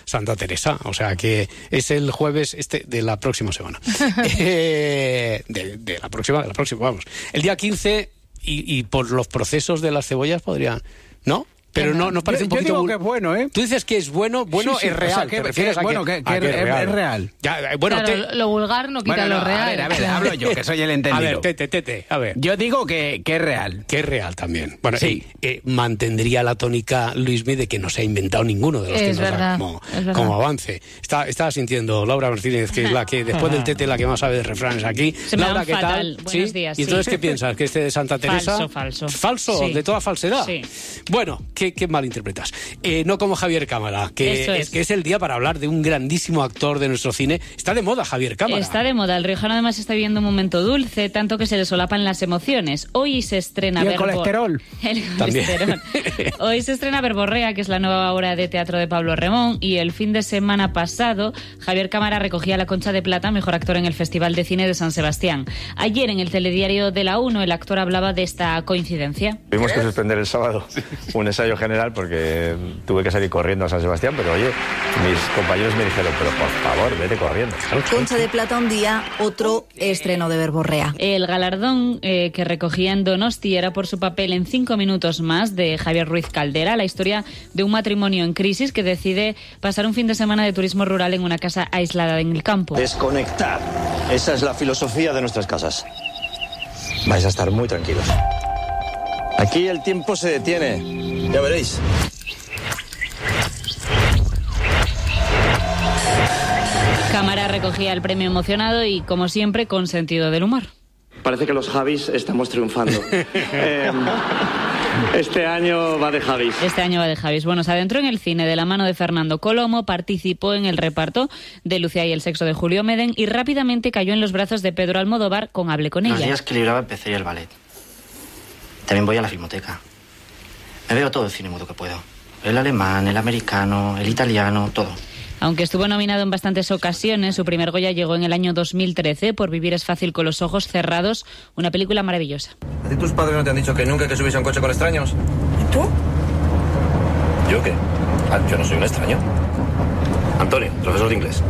Santa Teresa. O sea que es el jueves de la próxima semana. de la próxima, vamos. El día 15, y por los procesos de las cebollas podrían... ¿No? Pero no parece un poquito... Yo digo que es bueno, ¿eh? Tú dices que es bueno, sí, es real. O sea, ¿te refieres a que es real? Ya, bueno, claro, lo vulgar no quita lo real. A ver, hablo yo, que soy el entendido. A ver. Yo digo que es real. Que es real también. Bueno, sí. Mantendría la tónica Luismi de que no se ha inventado ninguno de los que nos da como avance. Estaba sintiendo Laura Martínez, que es la que, después del Tete, la que más sabe de refranes aquí. Laura, ¿qué tal? Buenos días. ¿Y entonces qué piensas? ¿Que de Santa Teresa? Falso. ¿Falso? Sí. ¿De toda falsedad? Sí. Bueno, qué mal interpretas. No como Javier Cámara, que es el día para hablar de un grandísimo actor de nuestro cine. Está de moda Javier Cámara. Está de moda. El riojano además está viviendo un momento dulce, tanto que se le solapan las emociones. Hoy se estrena... ¿Y el colesterol? El colesterol. Hoy se estrena Verborrea, que es la nueva obra de teatro de Pablo Remón, y el fin de semana pasado Javier Cámara recogía la Concha de Plata, mejor actor en el Festival de Cine de San Sebastián. Ayer en el telediario de la 1 el actor hablaba de esta coincidencia. Tuvimos que suspender el sábado un ensayo general porque tuve que salir corriendo a San Sebastián, pero oye, mis compañeros me dijeron, pero por favor, vete corriendo. Concha de Plata un día, otro estreno de Verborrea. El galardón que recogía en Donosti era por su papel en 5 minutos más de Javier Ruiz Caldera, la historia de un matrimonio en crisis que decide pasar un fin de semana de turismo rural en una casa aislada en el campo. Desconectar. Esa es la filosofía de nuestras casas. Vais a estar muy tranquilos. Aquí el tiempo se detiene. Ya veréis. Cámara recogía el premio emocionado y, como siempre, con sentido del humor. Parece que los Javis estamos triunfando. Este año va de Javis. Bueno, se adentró en el cine de la mano de Fernando Colomo, participó en el reparto de Lucía y el sexo de Julio Medem y rápidamente cayó en los brazos de Pedro Almodóvar con Hable con ella. Los días que libraba empecé el ballet. También voy a la filmoteca. Me veo todo el cine mudo que puedo. El alemán, el americano, el italiano, todo. Aunque estuvo nominado en bastantes ocasiones, su primer Goya llegó en el año 2013 por Vivir es fácil con los ojos cerrados, una película maravillosa. ¿A ti tus padres no te han dicho que nunca hay que subirse a un coche con extraños? ¿Y tú? ¿Yo qué? Yo no soy un extraño. Antonio, profesor de inglés.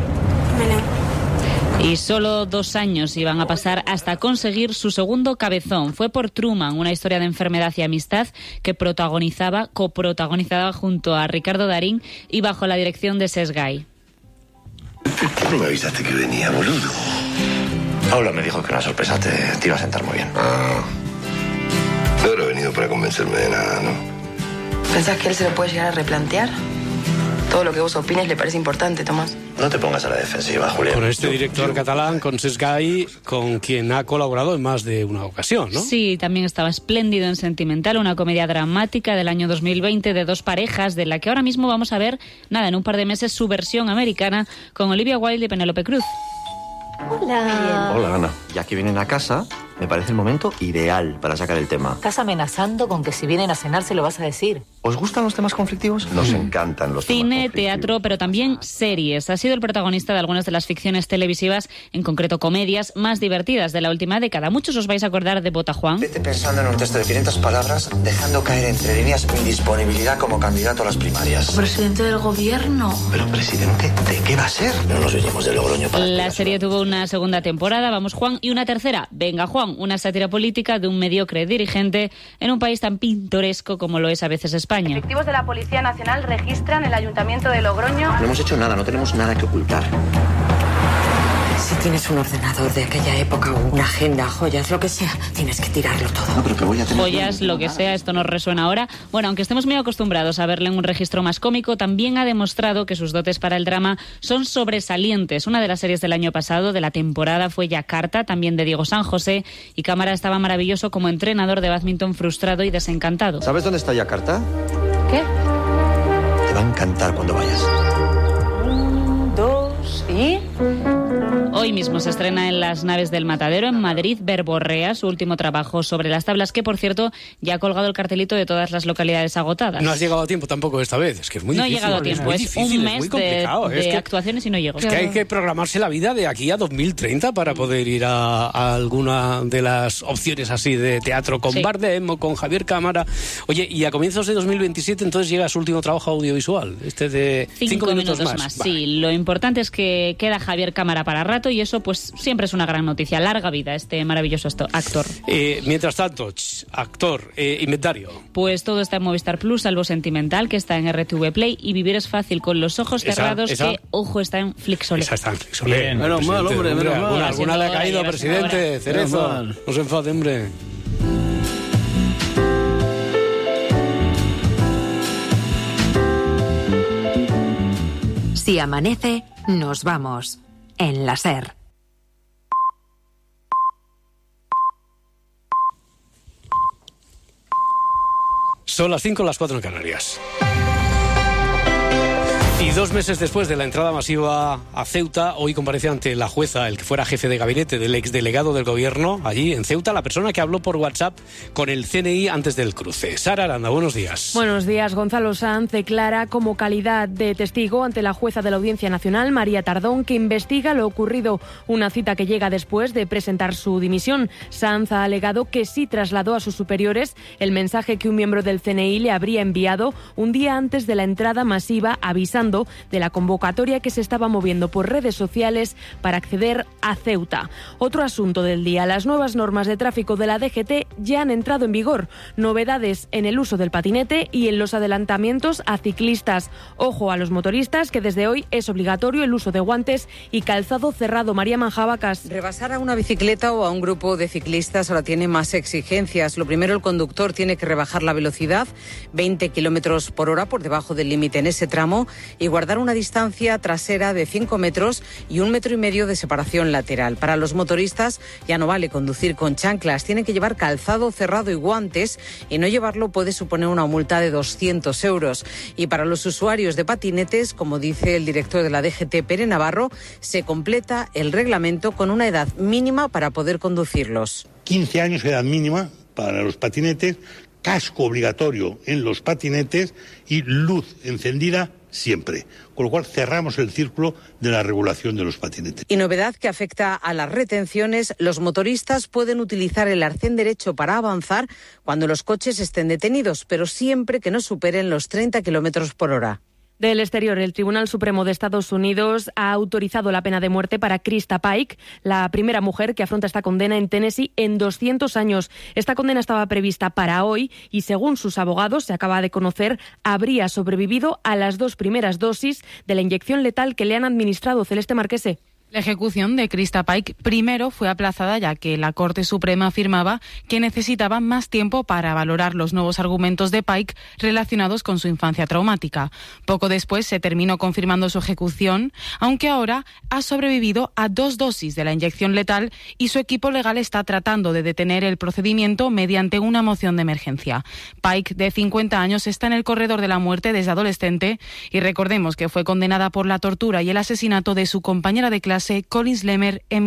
Y solo 2 años iban a pasar hasta conseguir su segundo cabezón. Fue por Truman, una historia de enfermedad y amistad que coprotagonizaba junto a Ricardo Darín y bajo la dirección de Cesc Gay. ¿Por qué no me avisaste que venía, boludo? Paula me dijo que una sorpresa te iba a sentar muy bien. No habrá venido para convencerme de nada, ¿no? ¿Pensás que él se lo puede llegar a replantear? Todo lo que vos opines le parece importante, Tomás. No te pongas a la defensiva, Julián. Con este director catalán, con Cesc Gay, con quien ha colaborado en más de una ocasión, ¿no? Sí, también estaba espléndido en Sentimental, una comedia dramática del año 2020 de 2 parejas, de la que ahora mismo vamos a ver, en un par de meses, su versión americana con Olivia Wilde y Penélope Cruz. Hola. Hola, Ana. Ya que vienen a casa, me parece el momento ideal para sacar el tema. Estás amenazando con que si vienen a cenar se lo vas a decir. ¿Os gustan los temas conflictivos? Nos encantan los temas Cine, conflictivos. teatro, pero también series. Ha sido el protagonista de algunas de las ficciones televisivas, en concreto comedias, más divertidas de la última década. Muchos os vais a acordar de Bota Juan. Vete pensando en un texto de 500 palabras, dejando caer entre líneas mi disponibilidad como candidato a las primarias. Presidente del gobierno. ¿Pero presidente de qué va a ser? No nos venimos de Logroño para... La serie tuvo una segunda temporada, Vamos Juan, y una tercera, Venga Juan, una sátira política de un mediocre dirigente en un país tan pintoresco como lo es a veces España. Efectivos de la Policía Nacional registran el Ayuntamiento de Logroño. No hemos hecho nada, no tenemos nada que ocultar. Si tienes un ordenador de aquella época o una agenda, joyas, lo que sea, tienes que tirarlo todo. No, pero que voy a tener... Joyas, lo que sea, esto nos resuena ahora. Bueno, aunque estemos muy acostumbrados a verle en un registro más cómico, también ha demostrado que sus dotes para el drama son sobresalientes. Una de las series del año pasado, de la temporada, fue Yakarta, también de Diego San José, y Cámara estaba maravilloso como entrenador de bádminton frustrado y desencantado. ¿Sabes dónde está Yakarta? ¿Qué? Te va a encantar cuando vayas. 1, 2 y... Hoy Hoy mismo se estrena en las naves del Matadero, en Madrid, Verborrea, su último trabajo sobre las tablas, que, por cierto, ya ha colgado el cartelito de todas las localidades agotadas. No has llegado a tiempo tampoco esta vez, es que es muy difícil. No he llegado a tiempo, es un mes de actuaciones y no llego. Es que hay que programarse la vida de aquí a 2030 para poder ir a alguna de las opciones así de teatro con Bardem o con Javier Cámara. Oye, y a comienzos de 2027 entonces llega su último trabajo audiovisual, este de 5 minutos más. Sí, lo importante es que queda Javier Cámara para rato y eso pues siempre es una gran noticia. Larga vida este maravilloso actor. Mientras tanto, actor, inventario. Pues todo está en Movistar Plus, salvo Sentimental, que está en RTV Play, y Vivir es fácil con los ojos cerrados, que, ojo, está en Flixolé. Esa está en Flixolé. Bien, menos mal, hombre, menos mal. Alguna le ha caído, presidente. Cerezo, no se enfade, hombre. Si amanece, nos vamos. En la SER. Son las 5, las 4 en Canarias. Y 2 meses después de la entrada masiva a Ceuta, hoy comparece ante la jueza el que fuera jefe de gabinete del exdelegado del gobierno allí en Ceuta, la persona que habló por WhatsApp con el CNI antes del cruce. Sara Aranda, buenos días. Buenos días. Gonzalo Sanz declara como calidad de testigo ante la jueza de la Audiencia Nacional, María Tardón, que investiga lo ocurrido, una cita que llega después de presentar su dimisión. Sanz ha alegado que sí trasladó a sus superiores el mensaje que un miembro del CNI le habría enviado un día antes de la entrada masiva, avisando de la convocatoria que se estaba moviendo por redes sociales para acceder a Ceuta. Otro asunto del día: las nuevas normas de tráfico de la DGT ya han entrado en vigor. Novedades en el uso del patinete y en los adelantamientos a ciclistas. Ojo a los motoristas, que desde hoy es obligatorio el uso de guantes y calzado cerrado. María Manjabacas. Rebasar a una bicicleta o a un grupo de ciclistas ahora tiene más exigencias. Lo primero, el conductor tiene que rebajar la velocidad 20 kilómetros por hora por debajo del límite en ese tramo y guardar una distancia trasera de 5 metros y 1,5 metros de separación lateral. Para los motoristas ya no vale conducir con chanclas, tienen que llevar calzado cerrado y guantes, y no llevarlo puede suponer una multa de 200 euros. Y para los usuarios de patinetes, como dice el director de la DGT, Pere Navarro, se completa el reglamento con una edad mínima para poder conducirlos. 15 años, edad mínima para los patinetes, casco obligatorio en los patinetes y luz encendida siempre. Con lo cual cerramos el círculo de la regulación de los patinetes. Y novedad que afecta a las retenciones: los motoristas pueden utilizar el arcén derecho para avanzar cuando los coches estén detenidos, pero siempre que no superen los 30 kilómetros por hora. Del exterior, el Tribunal Supremo de Estados Unidos ha autorizado la pena de muerte para Krista Pike, la primera mujer que afronta esta condena en Tennessee en 200 años. Esta condena estaba prevista para hoy y, según sus abogados, se acaba de conocer, habría sobrevivido a las 2 primeras dosis de la inyección letal que le han administrado. Celeste Marquese. La ejecución de Krista Pike primero fue aplazada, ya que la Corte Suprema afirmaba que necesitaba más tiempo para valorar los nuevos argumentos de Pike relacionados con su infancia traumática. Poco después se terminó confirmando su ejecución, aunque ahora ha sobrevivido a 2 dosis de la inyección letal y su equipo legal está tratando de detener el procedimiento mediante una moción de emergencia. Pike, de 50 años, está en el corredor de la muerte desde adolescente y recordemos que fue condenada por la tortura y el asesinato de su compañera de clase, Collins Lemmer, en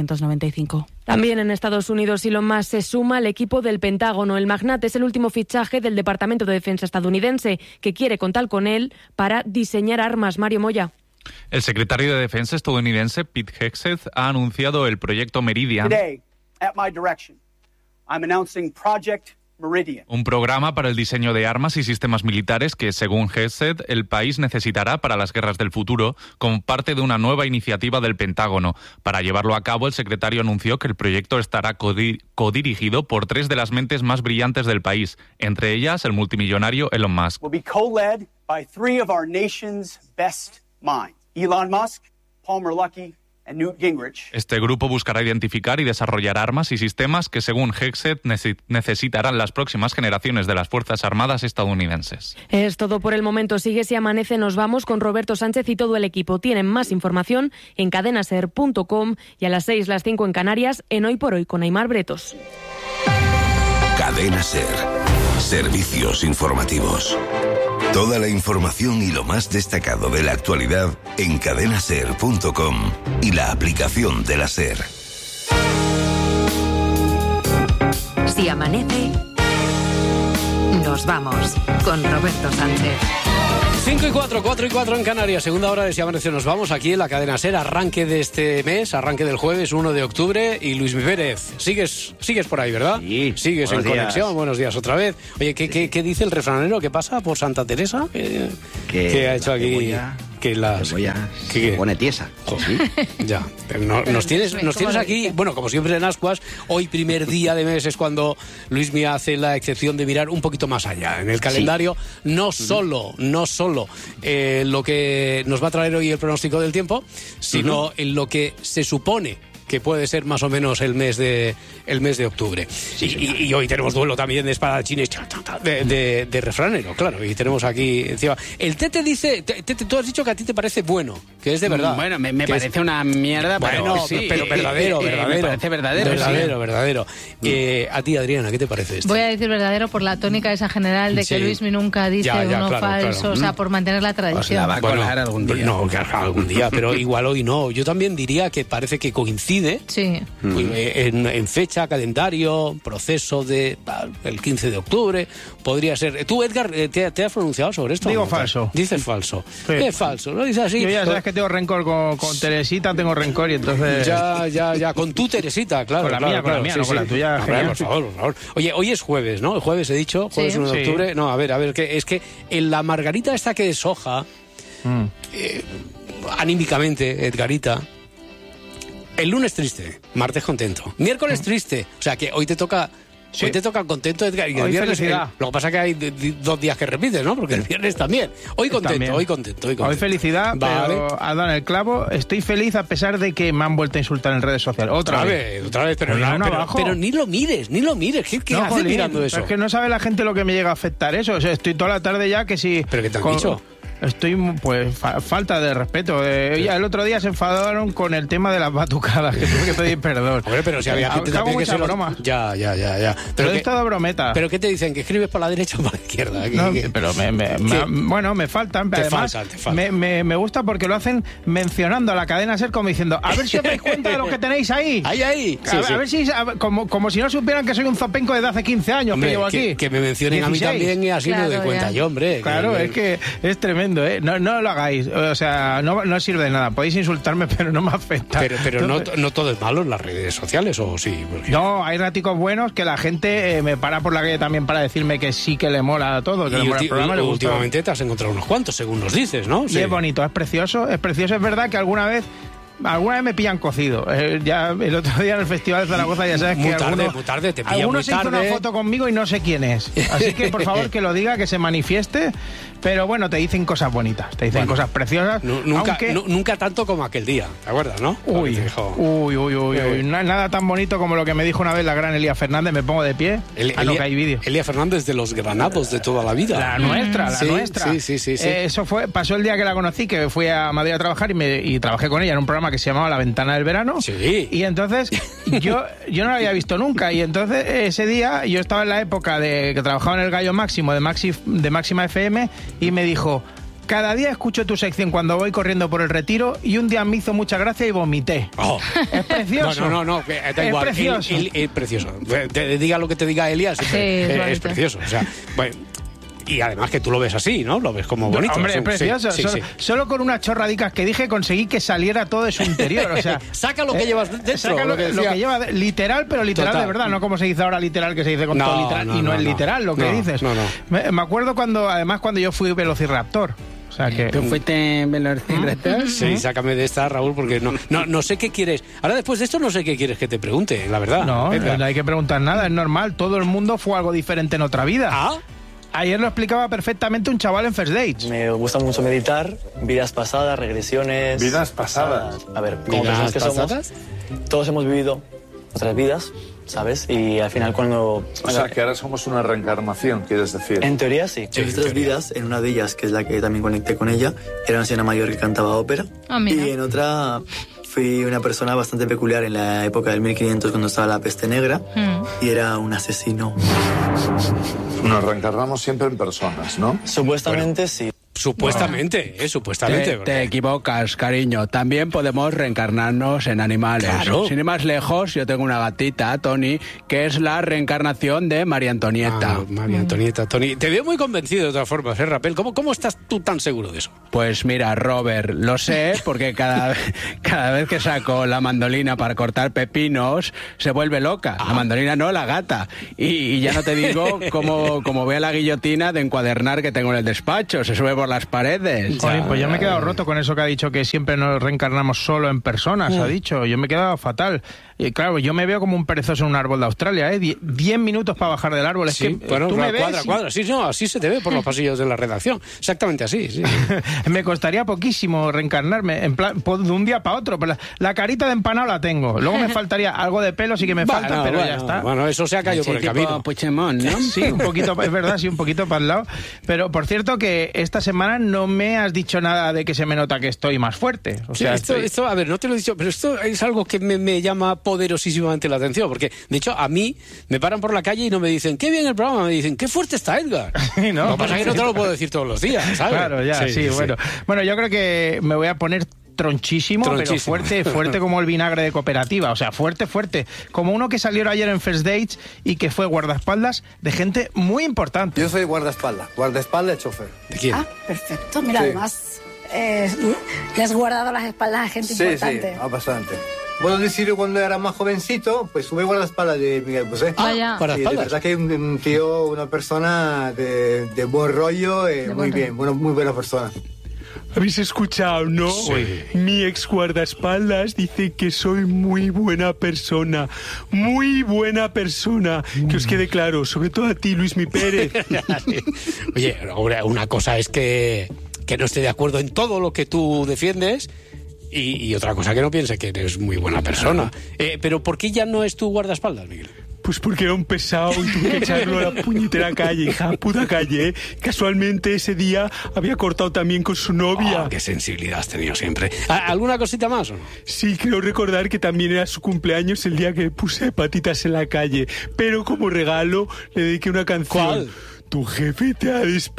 1995. También en Estados Unidos, Elon Musk se suma al equipo del Pentágono. El magnate es el último fichaje del Departamento de Defensa estadounidense, que quiere contar con él para diseñar armas. Mario Moya. El secretario de Defensa estadounidense, Pete Hegseth, ha anunciado el proyecto Meridian. Today, at my direction, I'm announcing Project Meridian. Un programa para el diseño de armas y sistemas militares que, según Hegseth, el país necesitará para las guerras del futuro, como parte de una nueva iniciativa del Pentágono. Para llevarlo a cabo, el secretario anunció que el proyecto estará codirigido por 3 de las mentes más brillantes del país, entre ellas el multimillonario Elon Musk. Will be co-led by 3 of our nation's best minds: Elon Musk, Palmer Luckey, and Newt Gingrich. Este grupo buscará identificar y desarrollar armas y sistemas que, según Hegseth, necesitarán las próximas generaciones de las Fuerzas Armadas estadounidenses. Es todo por el momento. Sigue Si Amanece. Nos vamos con Roberto Sánchez y todo el equipo. Tienen más información en cadenaser.com y a las 6, las 5 en Canarias, en Hoy por Hoy con Aimar Bretos. Cadena Ser. Servicios informativos. Toda la información y lo más destacado de la actualidad en cadenaser.com y la aplicación de la SER. Si amanece, nos vamos con Roberto Sánchez. 5 y 4, 4 y 4 en Canarias, segunda hora de Si Amanece Nos Vamos, aquí en la cadena SER, arranque de este mes, arranque del jueves 1 de octubre, y Luis Mi Pérez, sigues por ahí, ¿verdad? Sí. Sigues en conexión, buenos días otra vez. Oye, ¿qué dice el refranero? ¿Qué pasa por Santa Teresa? ¿Qué ha hecho aquí? Se pone tiesa. ¿Sí? Ya, pero nos tienes aquí, bueno, como siempre en Ascuas, hoy primer día de mes es cuando Luismi hace la excepción de mirar un poquito más allá en el calendario, no solo lo que nos va a traer hoy el pronóstico del tiempo, sino en lo que se supone que puede ser más o menos el mes de octubre. Y hoy tenemos duelo también de espadachines de refranero, claro, y tenemos aquí encima. El Tete dice, Tete, tú has dicho que a ti te parece bueno, que es de verdad. Bueno, me parece una mierda, bueno, pero verdadero. Me parece verdadero. Verdadero. A ti, Adriana, ¿qué te parece esto? Voy a decir verdadero por la tónica esa general de que Luismi nunca dice falso, o sea, por mantener la tradición. Pues la va a colar algún día. No, algún día, pero igual hoy no. Yo también diría que parece que coincide en fecha, calendario, proceso de el 15 de octubre, podría ser. ¿Tú, Edgar, te has pronunciado sobre esto? Digo falso. Dices falso. Sí. Es falso, ¿no? Dices así. Yo ya sabes que tengo rencor con Teresita, tengo rencor y entonces... Ya, con tu Teresita, claro. Con la mía, no con la tuya. Hombre, por favor. Oye, hoy es jueves, ¿no? El jueves he dicho, jueves 1 de octubre. No, a ver, que es que en la margarita esta que deshoja, anímicamente, Edgarita, el lunes triste, martes contento, miércoles triste, o sea que hoy te toca... Hoy te toca contento, Edgar, y el viernes lo que pasa es que hay 2 días que repites, ¿no? Porque el viernes también. Hoy contento. Hoy felicidad, vale. Pero has dado en el clavo. Estoy feliz a pesar de que me han vuelto a insultar en redes sociales. Otra vez, pero ni lo mires. ¿Qué haces mirando eso? Es que no sabe la gente lo que me llega a afectar eso. O sea, estoy toda la tarde ya que si... ¿Pero qué te han dicho? Estoy, pues, falta de respeto. El otro día se enfadaron con el tema de las batucadas, que tuve que pedir perdón. Hombre, pero si había gente también que se broma. Ya. Pero he estado brometa. ¿Pero qué te dicen? ¿Que escribes por la derecha o por la izquierda? Pero me faltan. Te faltan. Me gusta porque lo hacen mencionando a la cadena SER como diciendo, a ver si os dais cuenta de lo que tenéis ahí. Ahí. A ver si, como si no supieran que soy un zopenco desde hace 15 años, hombre, que llevo aquí. Que me mencionen 16. A mí también y así me doy cuenta yo, hombre. Claro, es que es tremendo. No lo hagáis, o sea, no sirve de nada. Podéis insultarme, pero no me afecta. Pero no todo es malo en las redes sociales, ¿o sí? Porque... No, hay raticos buenos que la gente me para por la calle también para decirme que sí que le mola a todo. Que últimamente te has encontrado unos cuantos, según nos dices, ¿no? Sí, es bonito, es precioso. Es verdad que alguna vez me pillan cocido. Ya el otro día en el Festival de Zaragoza, ya sabes muy que tarde, te pillan muy tarde. Algunos hizo una foto conmigo y no sé quién es. Así que, por favor, que lo diga, que se manifieste. Pero bueno, te dicen cosas bonitas, te dicen cosas preciosas. Nunca tanto como aquel día, ¿te acuerdas, no? Uy. Nada tan bonito como lo que me dijo una vez la gran Elía Fernández. Me pongo de pie. Que hay vídeo. Elía Fernández, de los granados de toda la vida. La nuestra. Sí. Eso pasó el día que la conocí, que fui a Madrid a trabajar y trabajé con ella en un programa que se llamaba La Ventana del Verano. Sí. Y entonces yo no la había visto nunca. Y entonces ese día yo estaba en la época de que trabajaba en el Gallo Máximo de Máxima FM y me dijo: cada día escucho tu sección cuando voy corriendo por el Retiro y un día me hizo mucha gracia y vomité. Es precioso. No, da igual. Es precioso. Te diga lo que te diga Elías, es precioso. O sea, bueno, y además que tú lo ves así, ¿no? Lo ves como bonito. Hombre, es precioso. Solo con unas chorradicas que dije conseguí que saliera todo de su interior. O sea, saca lo que llevas dentro. Saca lo que lleva literal, pero literal. Total. De verdad, no como se dice ahora literal, que se dice con todo literal. No, es literal lo que dices. No. Me acuerdo cuando yo fui Velociraptor. O sea que... ¿Tú fuiste Velociraptor? Sí, sácame de esta, Raúl, porque no sé qué quieres. Ahora, después de esto, no sé qué quieres que te pregunte, la verdad. No hay que preguntar nada, es normal. Todo el mundo fue algo diferente en otra vida. Ayer lo explicaba perfectamente un chaval en First Dates. Me gusta mucho meditar, vidas pasadas, regresiones. ¿Vidas pasadas? A ver, como personas que somos, todos hemos vivido otras vidas, ¿sabes? Y al final cuando... O sea, que ahora somos una reencarnación, ¿quieres decir? En teoría sí. He visto 3 vidas, en una de ellas, que es la que también conecté con ella, era una señora mayor que cantaba ópera. Mira. Y en otra fui una persona bastante peculiar en la época del 1500 cuando estaba la peste negra y era un asesino. Nos reencarnamos siempre en personas, ¿no? Supuestamente sí. Supuestamente, supuestamente. Te equivocas, cariño. También podemos reencarnarnos en animales. Claro. Sin ir más lejos, yo tengo una gatita, Tony, que es la reencarnación de María Antonieta. María Antonieta, Tony. Te veo muy convencido de todas formas, Rapel. ¿Cómo estás tú tan seguro de eso? Pues mira, Robert, lo sé porque cada vez que saco la mandolina para cortar pepinos, se vuelve loca. La mandolina no, la gata. Y ya no te digo como ve la guillotina de encuadernar que tengo en el despacho. Se sube por las paredes. Jolín, pues yo me he quedado roto con eso que ha dicho, que siempre nos reencarnamos solo en personas, ha dicho. Yo me he quedado fatal. Y claro, yo me veo como un perezoso en un árbol de Australia, 10 minutos para bajar del árbol. Es sí, que bueno, tú me ves. Cuadra. Sí, no, así se te ve por los pasillos de la redacción. Exactamente así, sí. Me costaría poquísimo reencarnarme, en plan, de un día para otro. Pero la carita de empanado la tengo. Luego me faltaría algo de pelo, sí que me falta, pero ya está. Bueno, eso se ha caído por el camino. Puigdemont, ¿no? Sí, un poquito, es verdad, sí, un poquito para el lado. Pero, por cierto, que esta semana no me has dicho nada de que se me nota que estoy más fuerte. O sea, esto, a ver, no te lo he dicho, pero esto es algo que me llama poderosísimamente la atención, porque, de hecho, a mí me paran por la calle y no me dicen, qué bien el programa, me dicen, qué fuerte está Edgar. No, lo que pasa es que no te lo puedo decir todos los días, ¿sabes? Claro, ya, sí. Bueno, yo creo que me voy a poner tronchísimo, pero fuerte como el vinagre de cooperativa, o sea, fuerte, como uno que salió ayer en First Dates y que fue guardaespaldas de gente muy importante. Yo soy guardaespaldas y chofer. ¿De quién? Ah, perfecto, mira, sí. Además le has guardado las espaldas a gente importante. Sí, bastante. Bueno, decir, cuando era más jovencito, pues sube guardaespaldas de Miguel Bosé. Vaya. Sí, de verdad que un tío, una persona de buen rollo, muy bien, muy buena persona. ¿Habéis escuchado, no? Sí. Mi ex guardaespaldas dice que soy muy buena persona. Muy buena persona. Que os quede claro, sobre todo a ti, Luismi Pérez. Oye, una cosa es que no esté de acuerdo en todo lo que tú defiendes y otra cosa que no piense que eres muy buena persona. Pero ¿por qué ya no es tu guardaespaldas, Miguel? Pues porque era un pesado y tuve que echarlo a la puñetera calle, hija puta calle, ¿eh? Casualmente ese día había cortado también con su novia. Oh, qué sensibilidad has tenido siempre. ¿Alguna cosita más o no? Sí, creo recordar que también era su cumpleaños el día que puse patitas en la calle, pero como regalo le dediqué una canción. ¿Cuál? Tu jefe te ha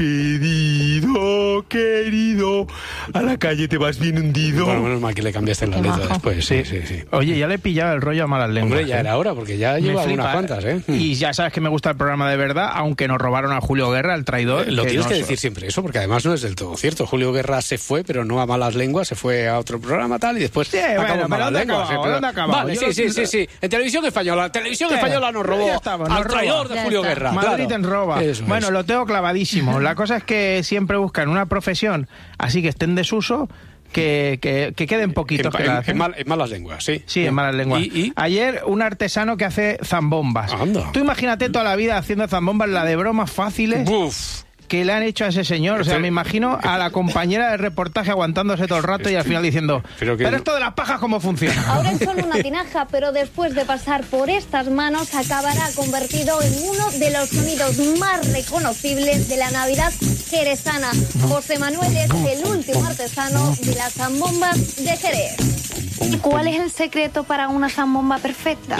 despedido, querido. A la calle te vas bien hundido. Bueno, menos mal que le cambiaste la letra después. Sí. Oye, ya le he pillado el rollo a malas lenguas. Hombre, ya era hora, porque ya lleva unas cuantas, ¿eh? Y ya sabes que me gusta el programa de verdad, aunque nos robaron a Julio Guerra, el traidor. Lo tienes que decir siempre eso, porque además no es del todo cierto. Julio Guerra se fue, pero no a malas lenguas, se fue a otro programa tal, y después acabó malas lenguas. Vale, sí. En Televisión Española nos robó al traidor de Julio Guerra. Madrid en roba. Bueno, lo tengo clavadísimo. La cosa es que siempre buscan una profesión así que esté en desuso, que queden poquitos que la hacen. En malas lenguas, sí. Sí, en malas lenguas. Ayer un artesano que hace zambombas. Anda. Tú imagínate toda la vida haciendo zambombas, la de bromas fáciles. Uf. Que le han hecho a ese señor. O sea, me imagino a la compañera de reportaje aguantándose todo el rato y al final diciendo, pero esto de las pajas, ¿cómo funciona? Ahora es solo una tinaja, pero después de pasar por estas manos acabará convertido en uno de los sonidos más reconocibles de la Navidad jerezana. José Manuel es el último artesano de las zambombas de Jerez. ¿Cuál es el secreto para una zambomba perfecta?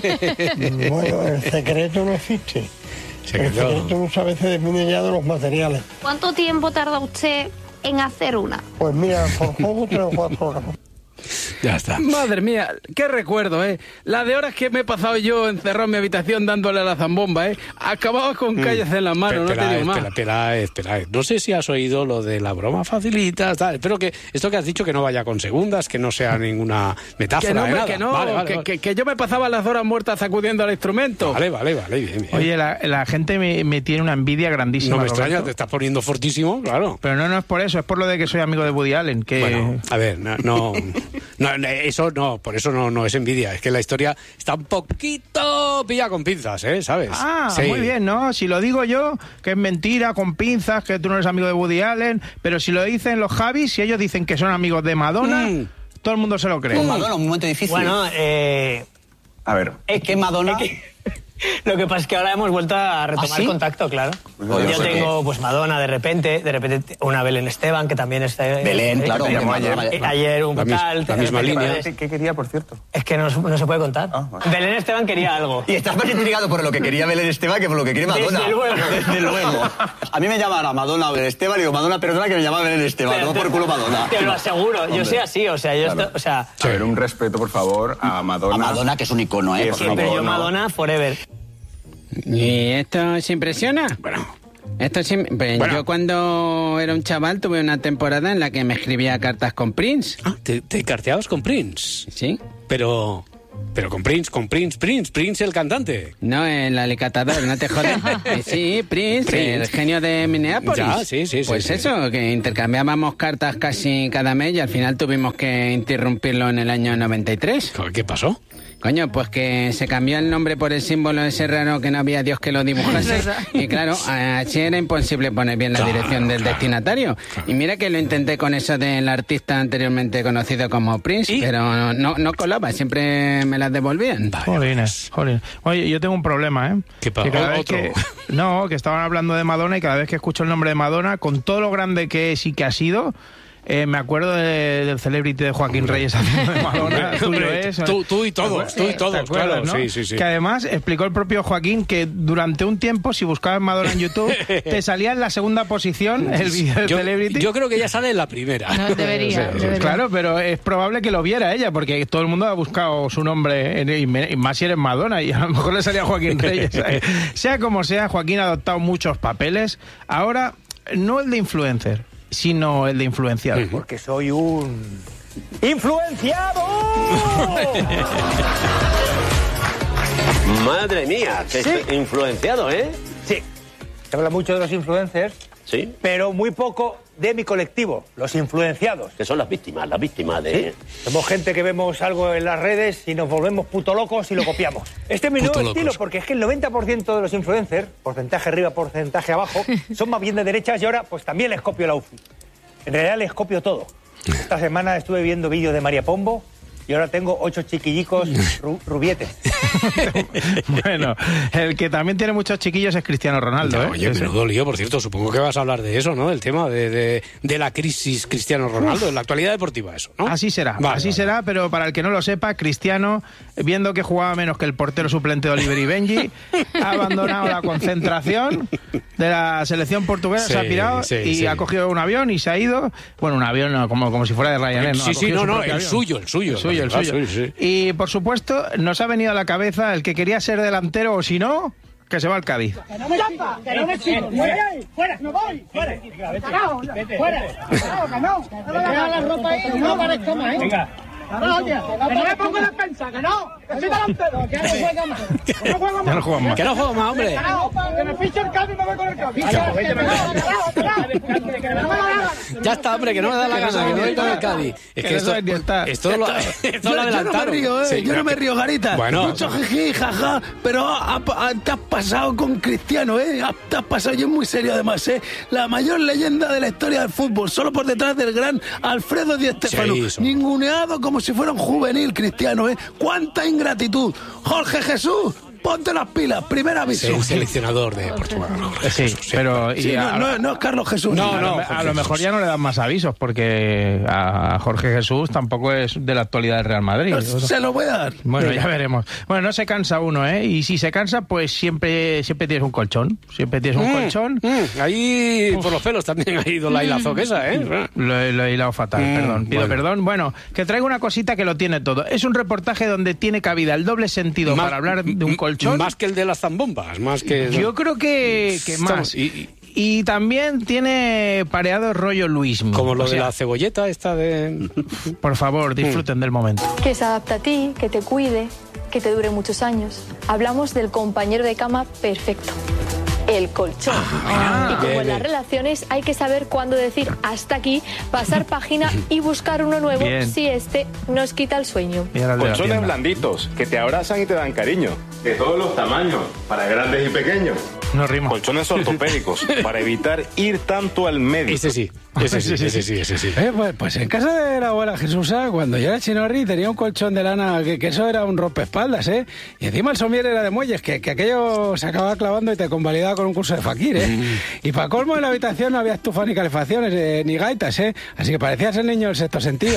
Bueno, el secreto no existe. El secreto muchas veces depende ya de los materiales. ¿Cuánto tiempo tarda usted en hacer una? Pues mira, por poco 3 o 4 horas. Ya está. Madre mía, qué recuerdo, ¿eh? La de horas que me he pasado yo encerrado en mi habitación dándole a la zambomba, ¿eh? Acababa con calles en la mano, no te digo más. Espera. No sé si has oído lo de la broma facilita, tal. Espero que esto que has dicho que no vaya con segundas, que no sea ninguna metáfora. Que yo me pasaba las horas muertas sacudiendo al instrumento. Vale, bien. Oye, la gente me tiene una envidia grandísima. No me extraña, te estás poniendo fortísimo, claro. Pero no es por eso, es por lo de que soy amigo de Woody Allen. Que... Bueno, a ver, no, eso no, por eso no es envidia, es que la historia está un poquito pilla con pinzas, ¿sabes? Sí. Muy bien, ¿no? Si lo digo yo, que es mentira, con pinzas, que tú no eres amigo de Woody Allen, pero si lo dicen los Javis, si ellos dicen que son amigos de Madonna, todo el mundo se lo cree. Con Madonna, un momento difícil. Bueno, a ver. Es que Madonna... Lo que pasa es que ahora hemos vuelto a retomar contacto, claro. Yo tengo pues Madonna de repente una Belén Esteban, que también está... Belén, claro. Ayer un tal... La misma línea. ¿Qué quería, por cierto? Es que no se puede contar. Belén Esteban quería algo. Y estás más intrigado por lo que quería Belén Esteban que por lo que quiere Madonna. Desde luego. A mí me llaman a Madonna Belén Esteban y digo, Madonna, perdona que me llama Belén Esteban, no por culo Madonna. Te lo aseguro, yo soy así, o sea, A ver, un respeto, por favor, a Madonna. A Madonna, que es un icono, ¿eh? Sí, pero yo Madonna forever. ¿Y esto se impresiona? Bueno. Yo cuando era un chaval tuve una temporada en la que me escribía cartas con Prince. Ah, ¿te carteabas con Prince? Sí. Pero con Prince el cantante. No, el alicatador, no te jodas. Sí, Prince, el genio de Minneapolis. Ya, sí. Pues eso, que intercambiábamos cartas casi cada mes y al final tuvimos que interrumpirlo en el año 93. ¿Qué pasó? Coño, pues que se cambió el nombre por el símbolo ese raro que no había Dios que lo dibujase. Y claro, así era imposible poner bien la dirección del destinatario. Y mira que lo intenté con eso del artista anteriormente conocido como Prince, pero no colaba, siempre me las devolvían. Jolines. Oye, yo tengo un problema, ¿eh? ¿Qué pasa? Que estaban hablando de Madonna y cada vez que escucho el nombre de Madonna, con todo lo grande que es y que ha sido... me acuerdo del celebrity de Joaquín Reyes haciendo de Madonna. Tú y todos, claro. ¿no? Sí. Que además explicó el propio Joaquín que durante un tiempo, si buscabas Madonna en YouTube, te salía en la segunda posición el vídeo del celebrity. Yo creo que ya sale en la primera. No, debería. Claro, pero es probable que lo viera ella, porque todo el mundo ha buscado su nombre, y más si eres Madonna, y a lo mejor le salía Joaquín Reyes. Sea como sea, Joaquín ha adoptado muchos papeles. Ahora, no el de influencer, sino el de influenciado. Porque soy un... ¡influenciado! Madre mía, que estoy influenciado, ¿eh? Sí. Se habla mucho de los influencers, sí, pero muy poco de mi colectivo, los influenciados. Que son las víctimas de... ¿Sí? Somos gente que vemos algo en las redes y nos volvemos puto locos y lo copiamos. Este es mi nuevo estilo, porque es que el 90% de los influencers, porcentaje arriba, porcentaje abajo, son más bien de derechas y ahora pues también les copio la UFI. En realidad les copio todo. Esta semana estuve viendo vídeos de María Pombo y ahora tengo 8 chiquillicos rubietes. Bueno, el que también tiene muchos chiquillos es Cristiano Ronaldo. Oye, menudo lío, por cierto, supongo que vas a hablar de eso, ¿no? El tema de la crisis Cristiano Ronaldo, en la actualidad deportiva, eso, ¿no? Así será, será, pero para el que no lo sepa, Cristiano, viendo que jugaba menos que el portero suplente de Oliver y Benji, ha abandonado la concentración de la selección portuguesa, se ha pirado ha cogido un avión y se ha ido. Bueno, un avión no, como si fuera de Ryanair. El suyo. Sí. Y por supuesto, nos ha venido a la cabeza el que quería ser delantero o si no, que se va al Cádiz. ¡Que no me llama! ¡Que no me chico! ¡Fuera! ¡No voy! ¡Fuera! ¡Carajo! ¡Fuera! ¡Carajo, que no! ¡Que no la ropa ahí! ¡Que no parezca más, eh! ¡Venga! Que no me pongo defensa, que no, que soy delantero, que no juega más. Que no juega más. Que no juega más, hombre. Que me fiche el Cádiz y me voy con el Cádiz. Ya está, hombre, que no me da la gana, que me voy con el Cádiz. Es que esto lo adelantaron. Yo no me río, Garita. Bueno. Mucho jiji, jaja, pero te has pasado con Cristiano, ¿eh? Te has pasado, y es muy serio además, ¿eh? La mayor leyenda de la historia del fútbol, solo por detrás del gran Alfredo Di Stéfano. Ninguneado como si fuera un juvenil, Cristiano, ¿eh? ¡Cuánta ingratitud! Jorge Jesús, ponte las pilas, primer aviso. Sí, seleccionador de Portugal. Pero... no es Carlos Jesús. A lo mejor ya no le dan más avisos, porque a Jorge Jesús tampoco es de la actualidad del Real Madrid. Se lo voy a dar. Bueno, ya veremos. Bueno, no se cansa uno, ¿eh? Y si se cansa, pues siempre tienes un colchón. Siempre tienes un colchón. Ahí, por los pelos también ha ido la hilazo que esa, ¿eh? Lo he hilado fatal, perdón. Pido perdón. Bueno, que traigo una cosita que lo tiene todo. Es un reportaje donde tiene cabida el doble sentido para hablar de un colchón. Más que el de las zambombas, más que... Yo creo que más. Y también tiene pareado rollo Luismi. Como lo de la cebolleta esta de... Por favor, disfruten del momento. Que se adapte a ti, que te cuide, que te dure muchos años. Hablamos del compañero de cama perfecto. El colchón. Y como en las relaciones hay que saber cuándo decir hasta aquí, pasar página y buscar uno nuevo si este nos quita el sueño. Colchones blanditos, que te abrazan y te dan cariño. De todos los tamaños, para grandes y pequeños. No rima. Colchones ortopédicos, para evitar ir tanto al médico. Ese sí. Pues en casa de la abuela Jesusa, cuando yo era chinorri, tenía un colchón de lana que eso era un rompeespaldas, ¿eh? Y encima el somier era de muelles, que aquello se acababa clavando y te convalidaba con un curso de fakir, ¿eh? Y para colmo en la habitación no había estufa ni calefacciones ni gaitas, ¿eh? Así que parecías el niño del sexto sentido.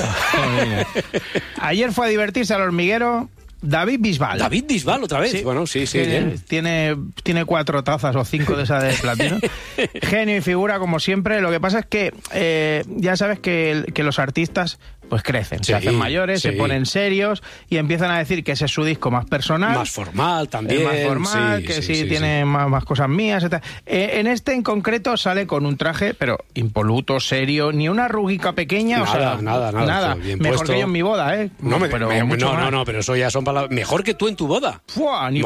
Ayer fue a divertirse al hormiguero David Bisbal. David Bisbal, otra vez. Sí. Bueno, sí, bien. Tiene 4 tazas o 5 de esas de platino. Genio y figura, como siempre. Lo que pasa es que ya sabes que los artistas pues crecen, se hacen mayores, se ponen serios y empiezan a decir que ese es su disco más personal. Más formal también. Más formal, que tiene más cosas mías, etc. En este en concreto sale con un traje, pero impoluto, serio, ni una arruguica pequeña. Nada. Bien mejor puesto. Que yo en mi boda, ¿eh? No, pero eso ya son palabras. Mejor que tú en tu boda. Ni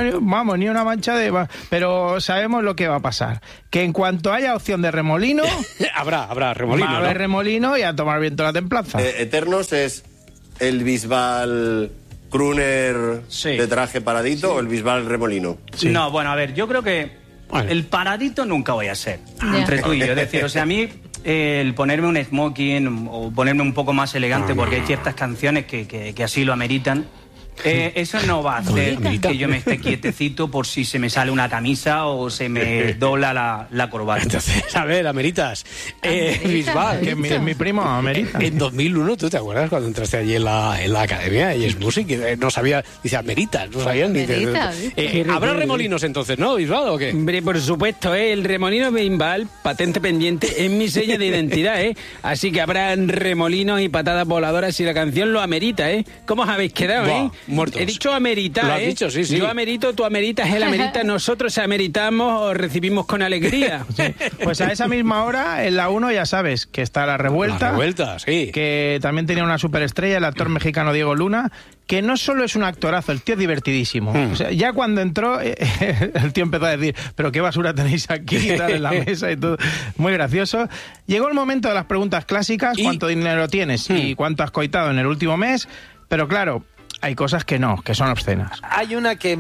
una mancha de... Pero sabemos lo que va a pasar. Que en cuanto haya opción de remolino... habrá remolino, va a haber remolino y a tomar viento la templanza. Eternos es el Bisbal crooner de traje paradito o el Bisbal remolino. Sí. No, bueno, a ver, yo creo que el paradito nunca voy a ser, entre tú y yo. Es decir, o sea, a mí el ponerme un smoking o ponerme un poco más elegante, porque hay ciertas canciones que así lo ameritan. Eso no va a hacer que yo me esté quietecito por si se me sale una camisa o se me dobla la corbata. Entonces, a ver, Ameritas. Bisbal, que es mi primo, Ameritas. En 2001, ¿tú te acuerdas cuando entraste allí en la academia y es música? No sabía, dice Ameritas, no sabían ni que... ¿Habrá remolinos entonces, no, Bisbal, o qué? Hombre, por supuesto, el remolino Bisbal, patente pendiente, es mi sello de identidad, Así que habrá remolinos y patadas voladoras si la canción lo amerita, ¿Cómo os habéis quedado, Muertos. He dicho ameritar, Lo has dicho, sí. Yo amerito, tú ameritas, él amerita, nosotros ameritamos o recibimos con alegría. Sí. Pues a esa misma hora, en la 1, ya sabes, que está La Revuelta. La Revuelta, sí. Que también tenía una superestrella, el actor mexicano Diego Luna, que no solo es un actorazo, el tío es divertidísimo. O sea, ya cuando entró, el tío empezó a decir, pero qué basura tenéis aquí y tal en la mesa y todo. Muy gracioso. Llegó el momento de las preguntas clásicas, ¿cuánto dinero tienes y cuánto has coitado en el último mes? Pero claro, hay cosas que son obscenas. Hay una que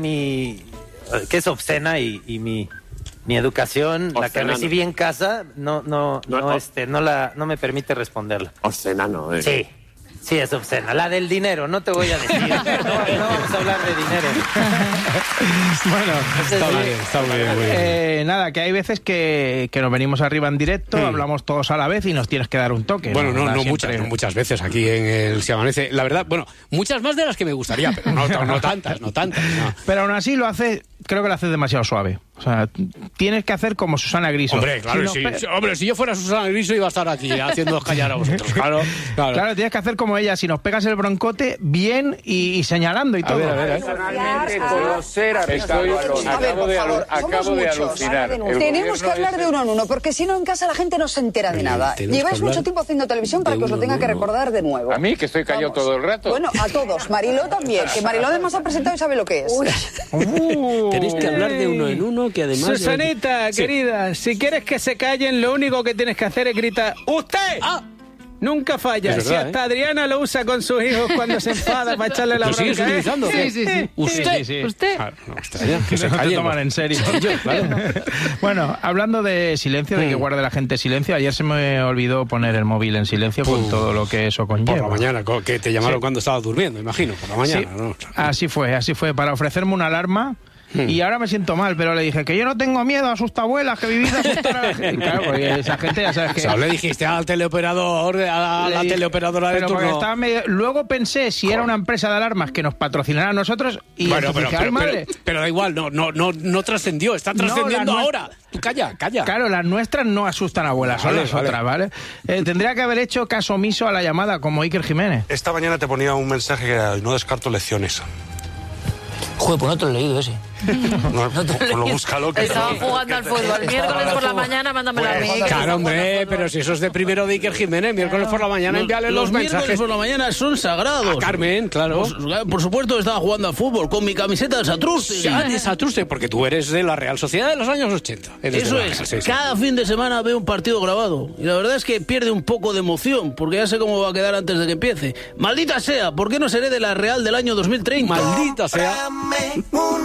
es obscena y mi educación, obscena, la que recibí en casa, no me permite responderla. Obscena no, Sí, es obscena. La del dinero, no te voy a decir. No vamos a hablar de dinero. Bueno, está muy bien. Nada, que hay veces que nos venimos arriba en directo, hablamos todos a la vez y nos tienes que dar un toque. Bueno, no muchas veces aquí en el Se Amanece. La verdad, muchas más de las que me gustaría, pero no tantas. No. Pero aún así creo que lo haces demasiado suave. O sea, tienes que hacer como Susana Griso. Hombre, claro, si yo fuera Susana Griso iba a estar aquí haciendo callar a vosotros. Claro, tienes que hacer como ella, si nos pegas el broncote, bien y señalando y todo. A ver. Personalmente puedo ser acabo de alucinar. Tenemos que hablar de uno en uno, porque si no en casa la gente no se entera de nada. Lleváis mucho tiempo haciendo televisión para que os lo tenga que recordar de nuevo. ¿A mí, que estoy callado todo el rato? Bueno, a todos. Mariló también, que Mariló además ha presentado y sabe lo que es. Tenéis que hablar de uno en uno, que además... Susanita, querida, si quieres que se callen, lo único que tienes que hacer es gritar ¡usted! Nunca falla. Es verdad, si hasta Adriana lo usa con sus hijos cuando se enfada para echarle la bronca. ¿Lo sigues utilizando? Sí. ¿Usted? Sí. Que se callen, toman en serio. Bueno, hablando de silencio, de que guarde la gente silencio, ayer se me olvidó poner el móvil en silencio con todo lo que eso conlleva. Por la mañana, que te llamaron cuando estabas durmiendo, imagino, por la mañana. ¿No? Así fue, para ofrecerme una alarma. Y ahora me siento mal, pero le dije que yo no tengo miedo, asusta abuelas, que vivís asustar a la gente. Claro, porque esa gente ya sabes que... O sea, le dijiste al teleoperador, a la teleoperadora de turno. Estaba luego pensé si era una empresa de alarmas que nos patrocinara a nosotros y pero da igual, no trascendió, está trascendiendo ahora. Tú calla. Claro, las nuestras no asustan a abuelas, son las otras, ¿vale? Tendría que haber hecho caso omiso a la llamada, como Iker Jiménez. Esta mañana te ponía un mensaje que era, no descarto lecciones. Joder, pues no te lo he leído ese. Búscalo. Estaba jugando al fútbol. Miércoles por la mañana, mándamelo a mí. Claro, hombre, pero si eso es de primero de Iker Jiménez, miércoles por la mañana envíale los mensajes. Los miércoles por la mañana son sagrados. A Carmen, claro. Por supuesto, estaba jugando al fútbol con mi camiseta de Satruste. De Satruste, porque tú eres de la Real Sociedad de los años 80. Eso es. Cada fin de semana veo un partido grabado. Y la verdad es que pierde un poco de emoción, porque ya sé cómo va a quedar antes de que empiece. Maldita sea, ¿por qué no seré de la Real del año 2030? Maldita sea.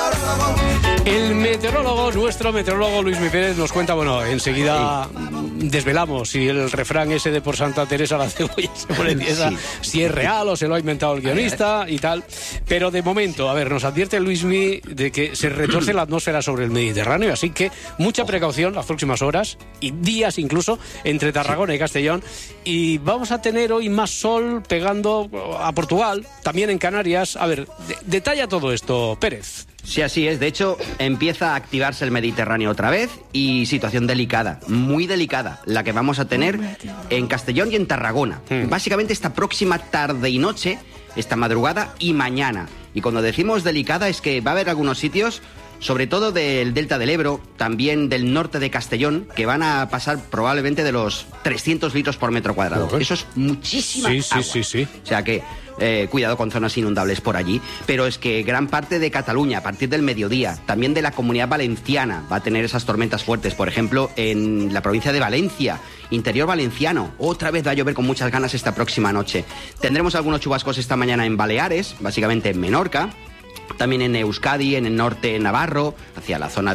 El meteorólogo, nuestro meteorólogo Luismi Pérez nos cuenta, bueno, enseguida desvelamos si el refrán ese de por Santa Teresa la cebolla se pone tiesa, si es real o se lo ha inventado el guionista y tal. Pero de momento, a ver, nos advierte Luismi de que se retorce la atmósfera sobre el Mediterráneo, así que mucha precaución las próximas horas y días incluso entre Tarragona y Castellón. Y vamos a tener hoy más sol pegando a Portugal, también en Canarias. A ver, detalla todo esto, Pérez. Sí, así es. De hecho, empieza a activarse el Mediterráneo otra vez y situación delicada, muy delicada, la que vamos a tener en Castellón y en Tarragona. Básicamente esta próxima tarde y noche, esta madrugada y mañana. Y cuando decimos delicada es que va a haber algunos sitios, sobre todo del Delta del Ebro, también del norte de Castellón, que van a pasar probablemente de los 300 litros por metro cuadrado. Eso es muchísima agua. Sí. O sea que cuidado con zonas inundables por allí. Pero es que gran parte de Cataluña, a partir del mediodía, también de la Comunidad Valenciana, va a tener esas tormentas fuertes. Por ejemplo, en la provincia de Valencia, interior valenciano, otra vez va a llover con muchas ganas esta próxima noche. Tendremos algunos chubascos esta mañana en Baleares, básicamente en Menorca. También en Euskadi, en el norte navarro, hacia la zona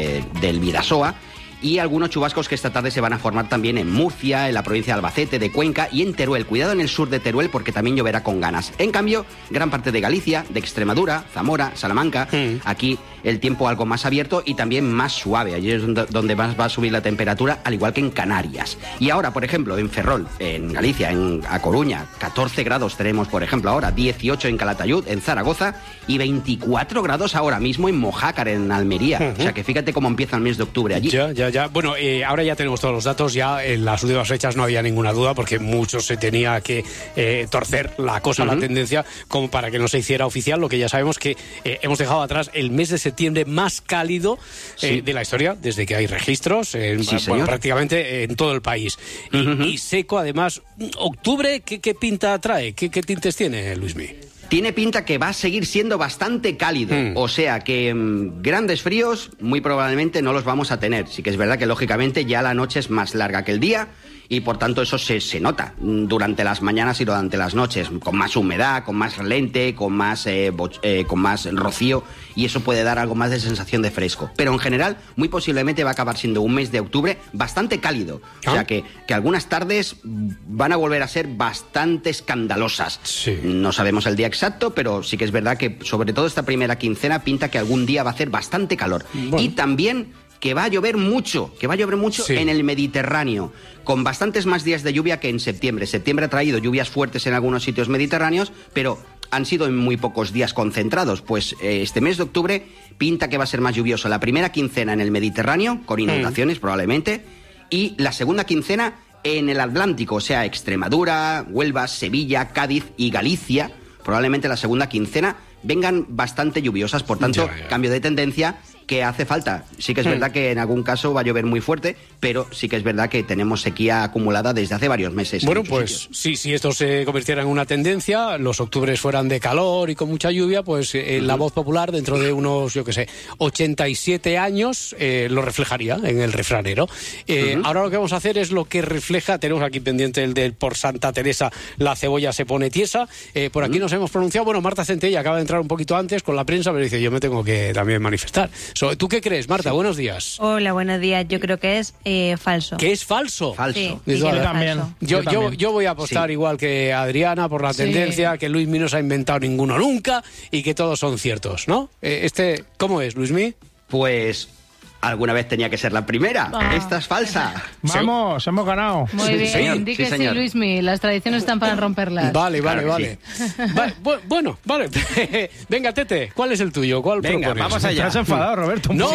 del Bidasoa. Y algunos chubascos que esta tarde se van a formar también en Murcia, en la provincia de Albacete, de Cuenca y en Teruel. Cuidado en el sur de Teruel porque también lloverá con ganas. En cambio, gran parte de Galicia, de Extremadura, Zamora, Salamanca, aquí el tiempo algo más abierto y también más suave. Allí es donde más va a subir la temperatura, al igual que en Canarias. Y ahora, por ejemplo, en Ferrol, en Galicia, A Coruña, 14 grados tenemos, por ejemplo, ahora, 18 en Calatayud, en Zaragoza y 24 grados ahora mismo en Mojácar, en Almería. O sea que fíjate cómo empieza el mes de octubre allí. Ya. Bueno, ahora ya tenemos todos los datos, ya en las últimas fechas no había ninguna duda porque mucho se tenía que torcer la cosa, la tendencia, como para que no se hiciera oficial, lo que ya sabemos que hemos dejado atrás el mes de septiembre más cálido de la historia, desde que hay registros, prácticamente en todo el país. Y seco, además. ¿Octubre qué pinta trae? ¿Qué tintes tiene, Luismi? Tiene pinta que va a seguir siendo bastante cálido, o sea que grandes fríos muy probablemente no los vamos a tener. Sí que es verdad que lógicamente ya la noche es más larga que el día y por tanto eso se nota durante las mañanas y durante las noches, con más humedad, con más relente, con más rocío, y eso puede dar algo más de sensación de fresco. Pero en general, muy posiblemente va a acabar siendo un mes de octubre bastante cálido. O sea que algunas tardes van a volver a ser bastante escandalosas. No sabemos el día exacto, pero sí que es verdad que sobre todo esta primera quincena pinta que algún día va a hacer bastante calor. Y también que va a llover mucho en el Mediterráneo, con bastantes más días de lluvia que en septiembre. Septiembre ha traído lluvias fuertes en algunos sitios mediterráneos, pero han sido en muy pocos días concentrados. Pues este mes de octubre pinta que va a ser más lluvioso. La primera quincena en el Mediterráneo, con inundaciones probablemente, y la segunda quincena en el Atlántico, o sea, Extremadura, Huelva, Sevilla, Cádiz y Galicia. Probablemente la segunda quincena vengan bastante lluviosas, por tanto, cambio de tendencia que hace falta. Sí que es verdad que en algún caso va a llover muy fuerte, pero sí que es verdad que tenemos sequía acumulada desde hace varios meses. Bueno, pues si esto se convirtiera en una tendencia, los octubres fueran de calor y con mucha lluvia, pues la voz popular dentro de unos, 87 años lo reflejaría en el refranero. Ahora lo que vamos a hacer es lo que refleja, tenemos aquí pendiente el del por Santa Teresa, la cebolla se pone tiesa. Por aquí nos hemos pronunciado, bueno, Marta Centella acaba de entrar un poquito antes con la prensa, pero dice, yo me tengo que también manifestar. ¿Tú qué crees, Marta? Buenos días. Hola, buenos días. Yo creo que es falso. ¿Que es falso? Sí, yo también. Yo voy a apostar igual que Adriana por la tendencia, que Luismi no se ha inventado ninguno nunca y que todos son ciertos, ¿no? ¿Cómo es, Luismi? Pues alguna vez tenía que ser la primera. Esta es falsa. Vamos, hemos ganado. Muy bien, señor. Di que sí, Luismi. Las tradiciones están para romperlas. Vale. Bueno, vale. Venga, Tete, ¿cuál es el tuyo? ¿Cuál propones? Vamos allá. ¿Te has enfadado, Roberto? No.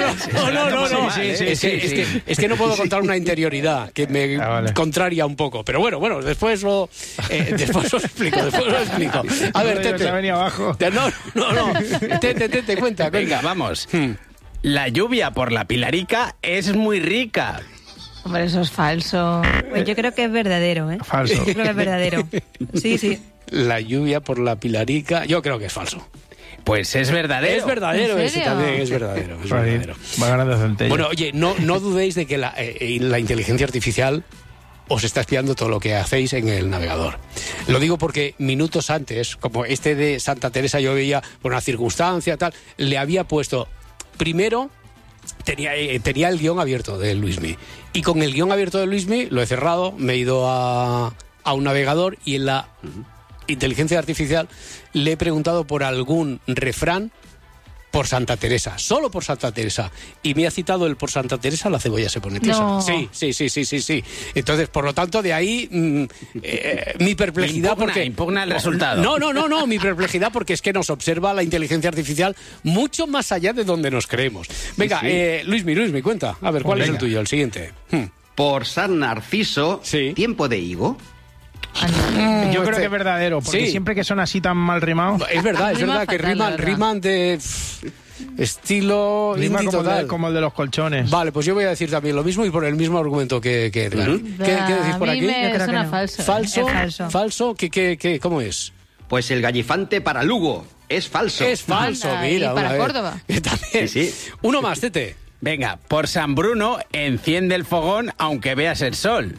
Es que no puedo contar una interioridad que me contraria un poco. Pero bueno, después lo explico. A ver, Tete. Se ha venido abajo. No. Tete, cuenta. Venga, vamos. La lluvia por la Pilarica es muy rica. Hombre, eso es falso. Pues yo creo que es verdadero, ¿eh? Falso. Yo creo que es verdadero. Sí. La lluvia por la Pilarica, yo creo que es falso. Pues es verdadero. Es verdadero, ese también es verdadero. Va ganando Centella. Bueno, oye, no dudéis de que la inteligencia artificial os está espiando todo lo que hacéis en el navegador. Lo digo porque minutos antes, como este de Santa Teresa, yo veía por una circunstancia tal, le había puesto primero. Tenía el guión abierto de Luismi. Y con el guión abierto de Luismi lo he cerrado, me he ido a un navegador y en la inteligencia artificial le he preguntado por algún refrán por Santa Teresa, solo por Santa Teresa. Y me ha citado el por Santa Teresa, la cebolla se pone tiesa. No. Sí. Entonces, por lo tanto, de ahí mi perplejidad. Impugna el resultado. No, mi perplejidad porque es que nos observa la inteligencia artificial mucho más allá de donde nos creemos. Venga, Luismi, cuenta. A ver, ¿cuál es el tuyo? El siguiente. Por San Narciso, tiempo de higo. Yo creo que es verdadero, porque siempre que son así tan mal rimados. Es verdad que riman de estilo rima indie total. como el de los colchones. Vale, pues yo voy a decir también lo mismo y por el mismo argumento que Edgar. ¿Qué decís por aquí? Me suena falso. ¿Falso? ¿Cómo es? Pues el gallifante para Lugo es falso. Es falso, Anda, mira. y para Córdoba. También. Sí. Uno más, Tete. Venga, por San Bruno, enciende el fogón aunque veas el sol.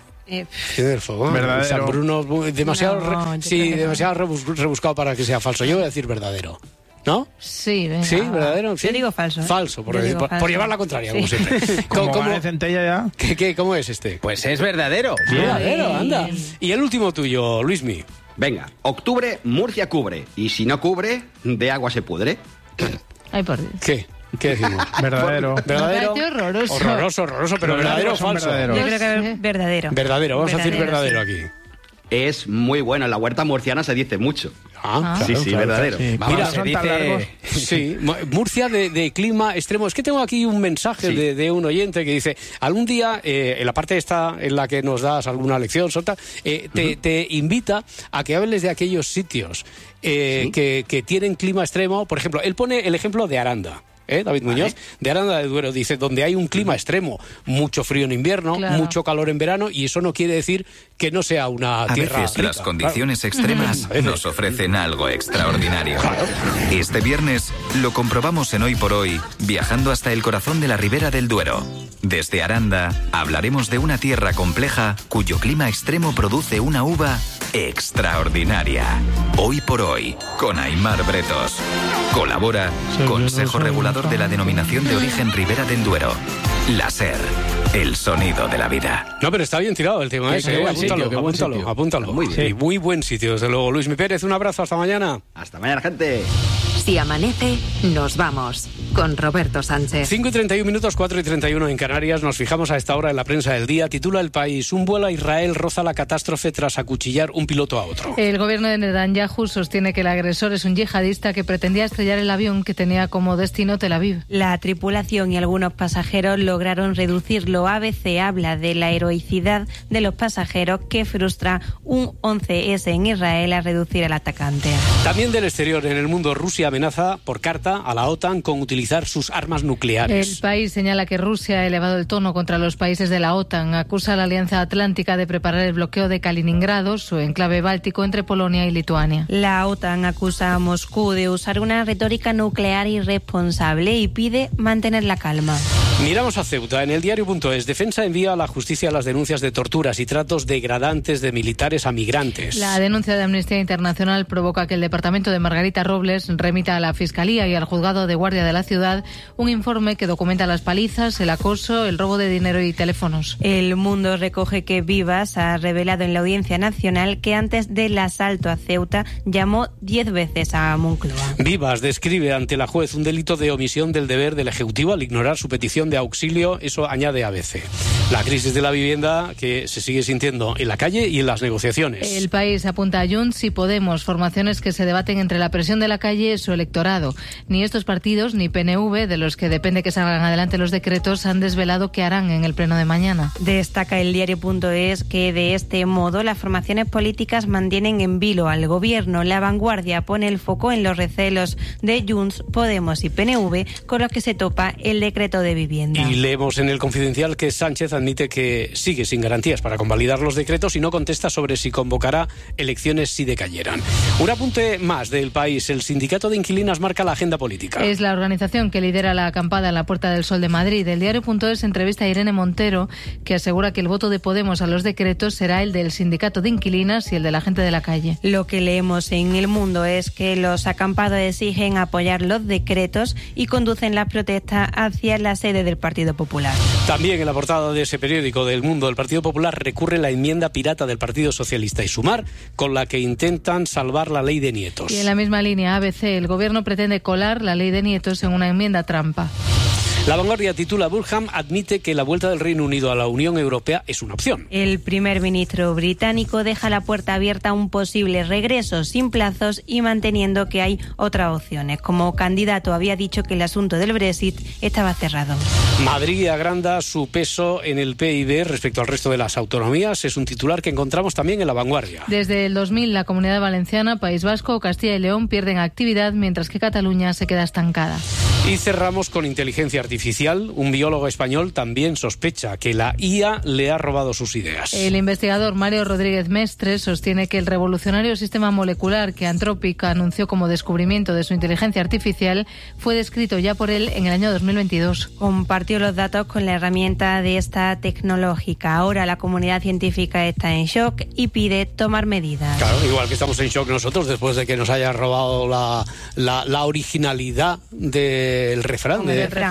El fogón. Verdadero. San Bruno, demasiado, demasiado no. rebuscado para que sea falso. Yo voy a decir verdadero. ¿No? Sí, venga. ¿Sí? ¿Verdadero? ¿Sí? Yo digo falso. Falso, por llevar la contraria, como siempre. ¿Cómo va de centella ya? ¿Cómo es este? Pues es verdadero. Verdadero, anda. Y el último tuyo, Luismi. Venga, octubre, Murcia cubre. Y si no cubre, de agua se pudre. Ay, por Dios. ¿Qué decimos? Verdadero. ¿Verdadero? Me parece Horroroso, pero verdadero o falso. Yo creo que es verdadero. Verdadero, vamos a decir verdadero aquí. Es muy bueno, en la huerta murciana se dice mucho. Claro, verdadero. Sí. Vamos, Mira, se dice... Sí, Murcia de clima extremo. Es que tengo aquí un mensaje de un oyente que dice, algún día, en la parte esta en la que nos das alguna lección, te invita a que hables de aquellos sitios que tienen clima extremo. Por ejemplo, él pone el ejemplo de Aranda. David Muñoz, de Aranda de Duero, dice, donde hay un clima extremo, mucho frío en invierno, mucho calor en verano, y eso no quiere decir que no sea una tierra rica. Las condiciones extremas nos ofrecen algo extraordinario. Este viernes lo comprobamos en Hoy por Hoy, viajando hasta el corazón de la Ribera del Duero. Desde Aranda hablaremos de una tierra compleja cuyo clima extremo produce una uva extraordinaria. Hoy por Hoy, con Aimar Bretos. Colabora Consejo Regulador de la Denominación de Origen Ribera del Duero. La SER, el sonido de la vida. No, pero está bien tirado el tema ese. Apúntalo. Muy buen sitio, desde luego. Luismi Pérez, un abrazo, hasta mañana. Hasta mañana, gente. Si amanece, nos vamos. Con Roberto Sánchez. 5:31, 4:31 en Canarias. Nos fijamos a esta hora en la prensa del día. Titula El País: un vuelo a Israel roza la catástrofe tras acuchillar un piloto a otro. El gobierno de Netanyahu sostiene que el agresor es un yihadista que pretendía estrellar el avión que tenía como destino Tel Aviv. La tripulación y algunos pasajeros lograron reducirlo. ABC habla de la heroicidad de los pasajeros que frustra un 11S en Israel a reducir al atacante. También del exterior, en el mundo, Rusia amenaza por carta a la OTAN con utilizar sus armas nucleares. El país señala que Rusia ha elevado el tono contra los países de la OTAN. Acusa a la Alianza Atlántica de preparar el bloqueo de Kaliningrado, su enclave báltico entre Polonia y Lituania. La OTAN acusa a Moscú de usar una retórica nuclear irresponsable y pide mantener la calma. Miramos a Ceuta. En el diario.es, Defensa envía a la justicia las denuncias de torturas y tratos degradantes de militares a migrantes. La denuncia de Amnistía Internacional provoca que el departamento de Margarita Robles remita a la Fiscalía y al Juzgado de Guardia de la ciudad un informe que documenta las palizas, el acoso, el robo de dinero y teléfonos. El Mundo recoge que Vivas ha revelado en la Audiencia Nacional que antes del asalto a Ceuta llamó 10 veces a Moncloa. Vivas describe ante la juez un delito de omisión del deber del Ejecutivo al ignorar su petición de auxilio, eso añade ABC. La crisis de la vivienda que se sigue sintiendo en la calle y en las negociaciones. El País apunta a Junts y Podemos, formaciones que se debaten entre la presión de la calle y su electorado. Ni estos partidos ni PNV, de los que depende que salgan adelante los decretos, han desvelado qué harán en el pleno de mañana. Destaca el diario.es que de este modo las formaciones políticas mantienen en vilo al gobierno. La Vanguardia pone el foco en los recelos de Junts, Podemos y PNV con los que se topa el decreto de vivienda. vivienda. Y leemos en El Confidencial que Sánchez admite que sigue sin garantías para convalidar los decretos y no contesta sobre si convocará elecciones si decayeran. Un apunte más del País. El sindicato de inquilinas marca la agenda política. Es la organización que lidera la acampada en la Puerta del Sol de Madrid. El diario.es entrevista a Irene Montero, que asegura que el voto de Podemos a los decretos será el del sindicato de inquilinas y el de la gente de la calle. Lo que leemos en El Mundo es que los acampados exigen apoyar los decretos y conducen las protestas hacia la sede del Partido Popular. También en la portada de ese periódico del Mundo, el Partido Popular recurre la enmienda pirata del Partido Socialista y Sumar, con la que intentan salvar la ley de nietos. Y en la misma línea, ABC, el Gobierno pretende colar la ley de nietos en una enmienda trampa. La Vanguardia titula: Burham admite que la vuelta del Reino Unido a la Unión Europea es una opción. El primer ministro británico deja la puerta abierta a un posible regreso sin plazos y manteniendo que hay otras opciones. Como candidato había dicho que el asunto del Brexit estaba cerrado. Madrid agranda su peso en el PIB respecto al resto de las autonomías. Es un titular que encontramos también en La Vanguardia. Desde el 2000, la Comunidad Valenciana, País Vasco o Castilla y León pierden actividad, mientras que Cataluña se queda estancada. Y cerramos con inteligencia artificial. Un biólogo español también sospecha que la IA le ha robado sus ideas. El investigador Mario Rodríguez Mestre sostiene que el revolucionario sistema molecular que Anthropic anunció como descubrimiento de su inteligencia artificial fue descrito ya por él en el año 2022. Compartió los datos con la herramienta de esta tecnológica. Ahora la comunidad científica está en shock y pide tomar medidas. Claro, igual que estamos en shock nosotros después de que nos haya robado la originalidad del refrán,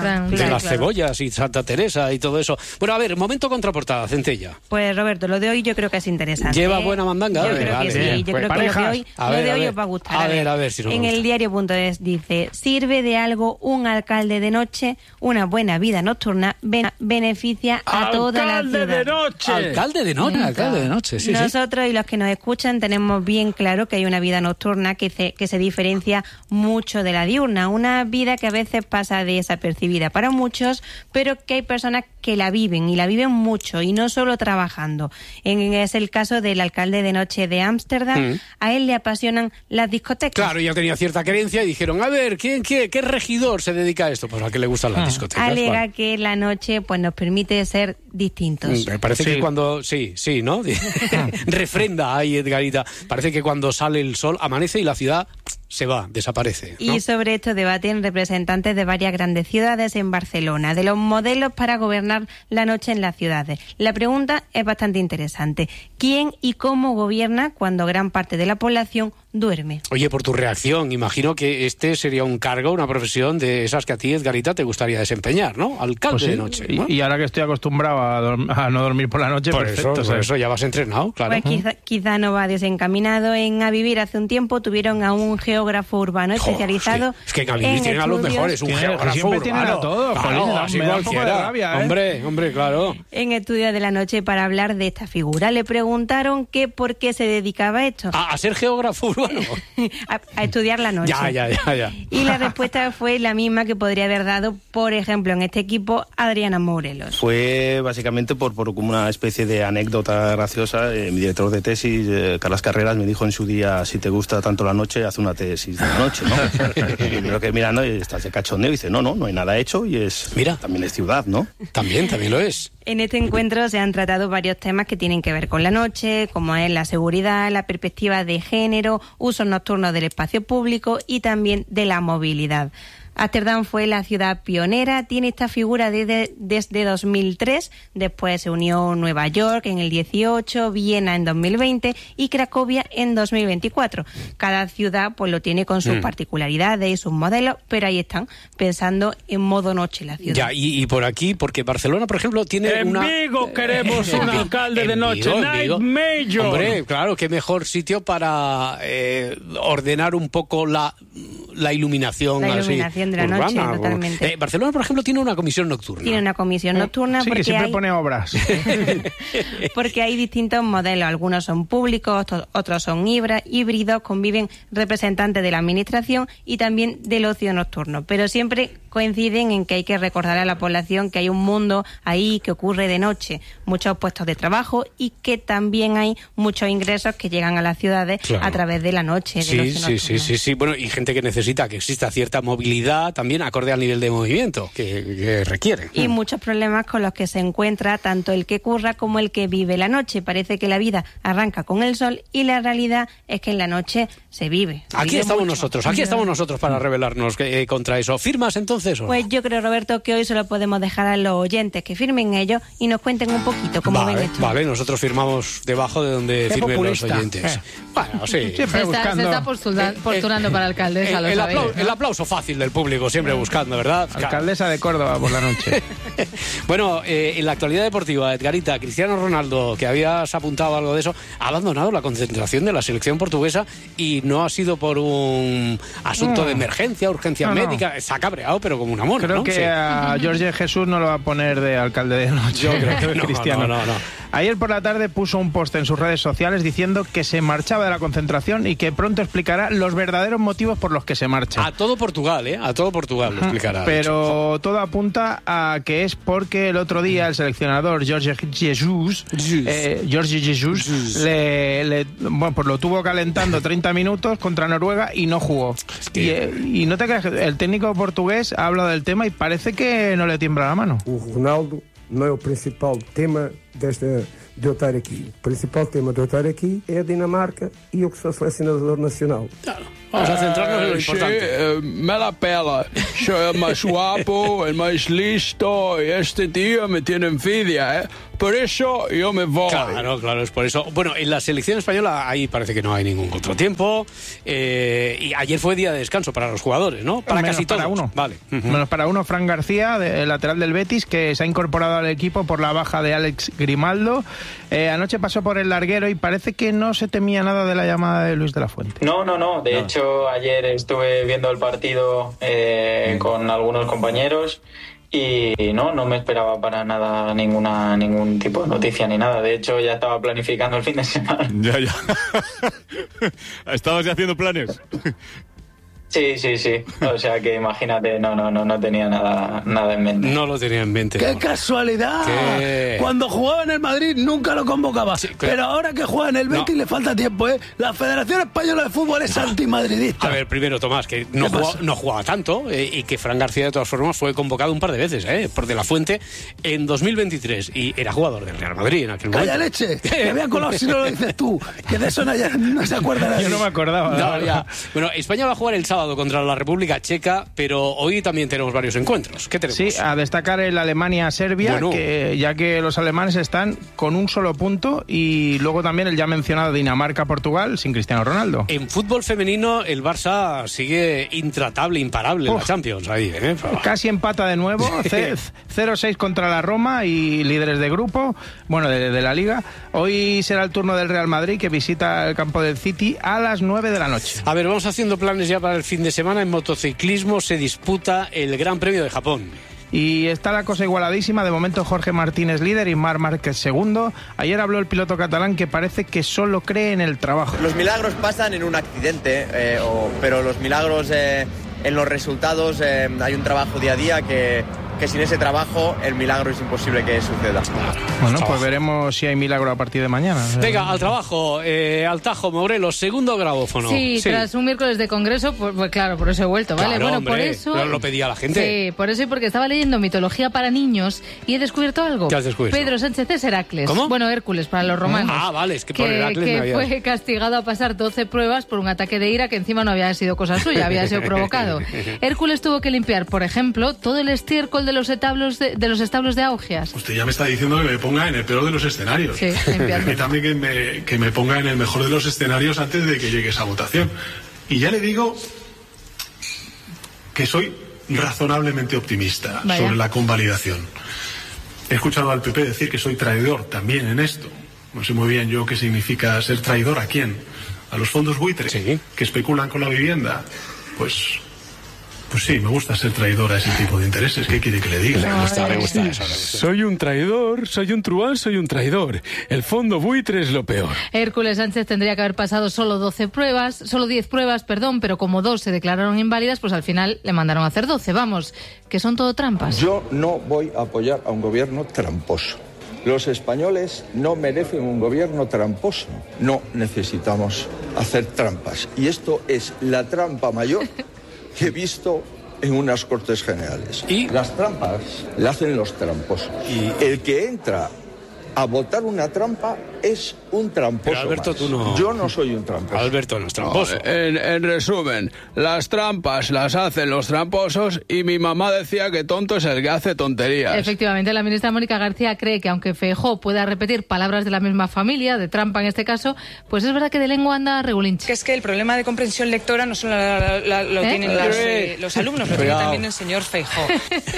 de las cebollas y Santa Teresa y todo eso. Bueno, a ver, momento contraportada, Centella. Pues Roberto, lo de hoy yo creo que es interesante. ¿Lleva buena mandanga? Yo creo que sí, yo creo que lo de hoy os va a gustar. A ver si nos en el diario.es dice: ¿sirve de algo un alcalde de noche? Una buena vida nocturna beneficia a toda la ciudad. Alcalde de noche, sí. Nosotros y los que nos escuchan tenemos bien claro que hay una vida nocturna que se diferencia mucho de la diurna. Una vida que a veces pasa desapercibida para muchos, pero que hay personas que la viven y la viven mucho y no solo trabajando. Es el caso del alcalde de noche de Ámsterdam. A él le apasionan las discotecas. Claro, ya tenía cierta creencia y dijeron, a ver, ¿qué regidor se dedica a esto? Pues a que le gustan las discotecas. Alega que la noche pues nos permite ser distintos. Me parece que cuando... Sí, ¿no? Refrenda ahí, Edgarita. Parece que cuando sale el sol amanece y la ciudad se va, desaparece, ¿no? Y sobre esto debaten representantes de varias grandes ciudades en Barcelona, de los modelos para gobernar la noche en las ciudades. La pregunta es bastante interesante. ¿Quién y cómo gobierna cuando gran parte de la población duerme? Oye, por tu reacción, imagino que este sería un cargo, una profesión de esas que a ti, Edgarita, te gustaría desempeñar, ¿no? Alcalde pues sí, de noche, ¿no? Y ahora que estoy acostumbrado a no dormir por la noche, por perfecto. Por eso ya vas entrenado, claro. Pues quizá no va desencaminado. En A Vivir hace un tiempo tuvieron a un geógrafo urbano especializado. Es que en A Vivir tienen a los mejores, un geógrafo urbano. A todo, hombre, claro. En Estudios de la Noche para hablar de esta figura. Le preguntaron que por qué se dedicaba a esto. ¿A ser geógrafo urbano? a estudiar la noche. Ya. Y la respuesta fue la misma que podría haber dado, por ejemplo, en este equipo, Adriana Morelos. Fue básicamente por como una especie de anécdota graciosa. Mi director de tesis, Carlas Carreras, me dijo en su día, si te gusta tanto la noche, haz una tesis de la noche, ¿no? Y creo que mirando y estás de cachondeo y dice, no hay nada hecho y también es ciudad, ¿no? También lo es. En este encuentro se han tratado varios temas que tienen que ver con la noche, como es la seguridad, la perspectiva de género, usos nocturnos del espacio público y también de la movilidad. Ámsterdam fue la ciudad pionera, tiene esta figura desde 2003, después se unió Nueva York en el 18, Viena en 2020 y Cracovia en 2024. Cada ciudad pues lo tiene con sus particularidades y sus modelos, pero ahí están, pensando en modo noche la ciudad. Ya, y por aquí, porque Barcelona, por ejemplo, tiene en Vigo queremos un alcalde de noche, Night Major. Hombre, claro, qué mejor sitio para ordenar un poco la iluminación. La iluminación de la urbana, noche, totalmente. Barcelona, por ejemplo, tiene una comisión nocturna. Tiene una comisión nocturna sí, porque que siempre pone obras. Porque hay distintos modelos. Algunos son públicos, otros son híbridos, conviven representantes de la administración y también del ocio nocturno, pero siempre coinciden en que hay que recordar a la población que hay un mundo ahí que ocurre de noche, muchos puestos de trabajo y que también hay muchos ingresos que llegan a las ciudades a través de la noche. Sí. Bueno, y gente que necesita que exista cierta movilidad también acorde al nivel de movimiento que requiere. Y muchos problemas con los que se encuentra tanto el que curra como el que vive la noche. Parece que la vida arranca con el sol y la realidad es que en la noche se vive. Aquí estamos nosotros para rebelarnos contra eso. ¿Firmas entonces? Pues yo creo, Roberto, que hoy se lo podemos dejar a los oyentes que firmen ellos y nos cuenten un poquito cómo ven esto. Vale, nosotros firmamos debajo de donde firmen los oyentes. Bueno, sí. Se está postulando para alcaldesa. El aplauso fácil del público, siempre buscando, ¿verdad? Alcaldesa de Córdoba por la noche. Bueno, en la actualidad deportiva, Edgarita, Cristiano Ronaldo, que habías apuntado algo de eso, ha abandonado la concentración de la selección portuguesa y no ha sido por un asunto de emergencia, urgencia médica. Está cabreado, pero como un amor. Creo que a Jorge Jesús no lo va a poner de alcalde de noche. Yo creo que Cristiano. No. Ayer por la tarde puso un post en sus redes sociales diciendo que se marchaba de la concentración y que pronto explicará los verdaderos motivos por los que se marcha. A todo Portugal, A todo Portugal lo explicará. Pero todo apunta a que es porque el otro día el seleccionador Jorge Jesus pues lo tuvo calentando 30 minutos contra Noruega y no jugó. Y no te creas, el técnico portugués ha hablado del tema y parece que no le tiembla la mano. Ronaldo não é o principal tema de eu estar aqui. O principal tema de eu estar aqui é a Dinamarca e eu que sou selecionador nacional. Claro. Vamos a centrarnos en lo importante. Me la pela. Soy el más guapo, el más listo, y este tío me tiene envidia, Por eso yo me voy. Claro, es por eso. Bueno, en la selección española ahí parece que no hay ningún contratiempo. Y ayer fue día de descanso para los jugadores, ¿no? Para casi todos. Para uno. Vale. Menos para uno, Fran García, el lateral del Betis, que se ha incorporado al equipo por la baja de Alex Grimaldo. Anoche pasó por el larguero y parece que no se temía nada de la llamada de Luis de la Fuente. No. De hecho, ayer estuve viendo el partido con algunos compañeros y no me esperaba para nada ningún tipo de noticia ni nada. De hecho, ya estaba planificando el fin de semana. Ya. ¿Estabas ya haciendo planes? Sí. O sea que imagínate, no tenía nada en mente. No lo tenía en mente. ¡Qué casualidad! ¿Qué? Cuando jugaba en el Madrid nunca lo convocaba. Sí, pero ahora que juega en el Betis le falta tiempo, La Federación Española de Fútbol es antimadridista. A ver, primero, Tomás, que no jugaba tanto y que Fran García, de todas formas, fue convocado un par de veces, por De la Fuente en 2023 y era jugador del Real Madrid en aquel momento. ¡Calla leche! Me había colado si no lo dices tú. Que de eso no se acuerda nadie. Yo no me acordaba. Ya. Bueno, España va a jugar el sábado contra la República Checa, pero hoy también tenemos varios encuentros. ¿Qué tenemos? Sí, a destacar el Alemania-Serbia, ya que los alemanes están con un solo punto, y luego también el ya mencionado Dinamarca-Portugal sin Cristiano Ronaldo. En fútbol femenino el Barça sigue intratable, imparable en la Champions. Ahí, Casi empata de nuevo, 0-6 contra la Roma y líderes de grupo, de la Liga. Hoy será el turno del Real Madrid, que visita el campo del City a las 9 de la noche. A ver, vamos haciendo planes ya para el fin de semana. En motociclismo se disputa el Gran Premio de Japón. Y está la cosa igualadísima. De momento Jorge Martínez líder y Marc Márquez segundo. Ayer habló el piloto catalán que parece que solo cree en el trabajo. Los milagros pasan en un accidente, pero los milagros en los resultados hay un trabajo día a día que sin ese trabajo el milagro es imposible que suceda. Bueno, pues veremos si hay milagro a partir de mañana. Venga, al trabajo, al Tajo, Morelos, segundo grabófono. Sí, tras un miércoles de congreso, pues claro, por eso he vuelto, ¿vale? Claro, bueno, hombre, por eso... Pero lo pedía la gente. Sí, por eso y porque estaba leyendo mitología para niños y he descubierto algo. ¿Qué has descubierto? Pedro Sánchez es Heracles. ¿Cómo? Bueno, Hércules para los romanos. Ah, vale, es que por Heracles que fue castigado a pasar 12 pruebas por un ataque de ira que encima no había sido cosa suya, había sido provocado. Hércules tuvo que limpiar, por ejemplo, todo el estiércol de los establos de Augias. Usted ya me está diciendo que me ponga en el peor de los escenarios. Sí, y también que me ponga en el mejor de los escenarios antes de que llegue esa votación. Y ya le digo que soy razonablemente optimista sobre la convalidación. He escuchado al PP decir que soy traidor también en esto. No sé muy bien yo qué significa ser traidor. ¿A quién? ¿A los fondos buitres que especulan con la vivienda? Pues Pues sí, me gusta ser traidor a ese tipo de intereses. ¿Qué quiere que le diga? Me gusta eso. Soy un traidor, soy un truán, soy un traidor. El fondo buitre es lo peor. Hércules Sánchez tendría que haber pasado solo 10 pruebas, pero como 2 se declararon inválidas, pues al final le mandaron a hacer 12. Vamos, que son todo trampas. Yo no voy a apoyar a un gobierno tramposo. Los españoles no merecen un gobierno tramposo. No necesitamos hacer trampas. Y esto es la trampa mayor que he visto en unas Cortes Generales. ¿Y? Las trampas las hacen los tramposos. Y el que entra a votar una trampa es un tramposo. Pero Alberto, más. Tú no. Yo no soy un tramposo. Alberto no es tramposo. En resumen, las trampas las hacen los tramposos y mi mamá decía que tonto es el que hace tonterías. Efectivamente, la ministra Mónica García cree que aunque Feijóo pueda repetir palabras de la misma familia, de trampa en este caso, pues es verdad que de lengua anda regulinchi. Que es que el problema de comprensión lectora no solo lo tienen los alumnos, lo tiene también el señor Feijóo.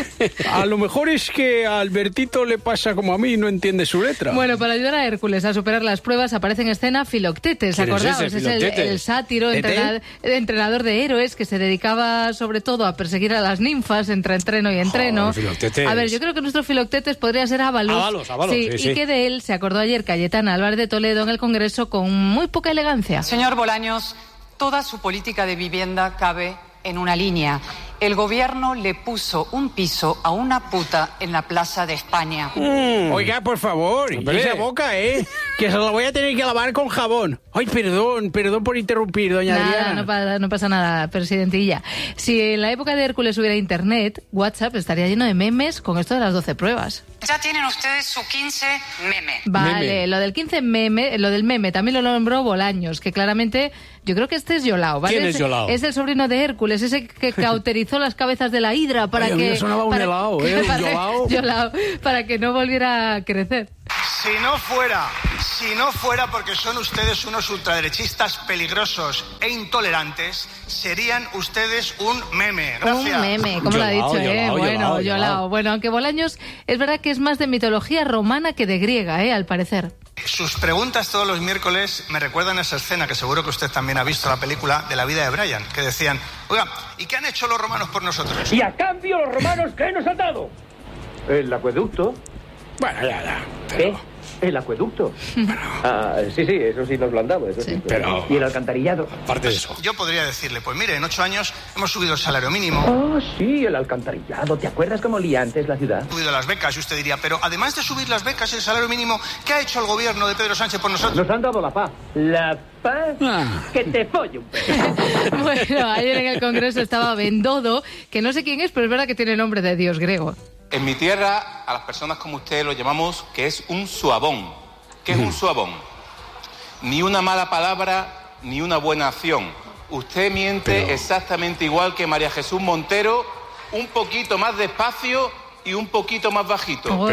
A lo mejor es que a Albertito le pasa como a mí y no entiende su letra. Bueno, para ayudar a Hércules a superar las pruebas aparece en escena Filoctetes, acordaos, es el sátiro, entrenador de héroes que se dedicaba sobre todo a perseguir a las ninfas entre entreno y entreno. A ver, yo creo que nuestro Filoctetes podría ser Ábalos. Sí, y que de él se acordó ayer Cayetana Álvarez de Toledo en el Congreso con muy poca elegancia. Señor Bolaños, toda su política de vivienda cabe en una línea. El gobierno le puso un piso a una puta en la Plaza de España. Oiga, por favor, esa boca, que se la voy a tener que lavar con jabón. Ay, perdón por interrumpir, doña Adriana. No pasa nada, presidentilla. Si en la época de Hércules hubiera internet, WhatsApp estaría lleno de memes con esto de las 12 pruebas. Ya tienen ustedes su 15 meme. Vale, lo del 15 meme, lo del meme también lo nombró Bolaños, que claramente yo creo que este es Yolao, ¿vale? ¿Quién es Yolao? Es el sobrino de Hércules, ese que cauterizó las cabezas de la hidra para que... A mí me sonaba un helado, Yolao, para que no volviera a crecer. Si no fuera porque son ustedes unos ultraderechistas peligrosos e intolerantes, serían ustedes un meme. Gracias. Un meme, como lo ha dicho, Yolao. Bueno, aunque Bolaños es verdad que es más de mitología romana que de griega, al parecer. Sus preguntas todos los miércoles me recuerdan a esa escena que seguro que usted también ha visto, la película de la vida de Brian, que decían, oiga, ¿y qué han hecho los romanos por nosotros? Y a cambio los romanos, ¿qué nos han dado? El acueducto. Bueno, ya. ¿Qué? El acueducto. Sí, eso sí nos lo han dado. Eso sí. Pero... ¿Y el alcantarillado? Aparte de eso. Yo podría decirle, pues mire, en 8 años hemos subido el salario mínimo. Sí, el alcantarillado. ¿Te acuerdas cómo olía antes la ciudad? Subido las becas, y usted diría, pero además de subir las becas y el salario mínimo, ¿qué ha hecho el gobierno de Pedro Sánchez por nosotros? Nos han dado la paz. ¿La paz? Que te folle un pedo. Bueno, ayer en el Congreso estaba Bendodo, que no sé quién es, pero es verdad que tiene nombre de dios griego. En mi tierra, a las personas como usted lo llamamos que es un suabón. ¿Qué es un suabón? Ni una mala palabra, ni una buena acción. Usted miente exactamente igual que María Jesús Montero, un poquito más despacio y un poquito más bajito. Ojo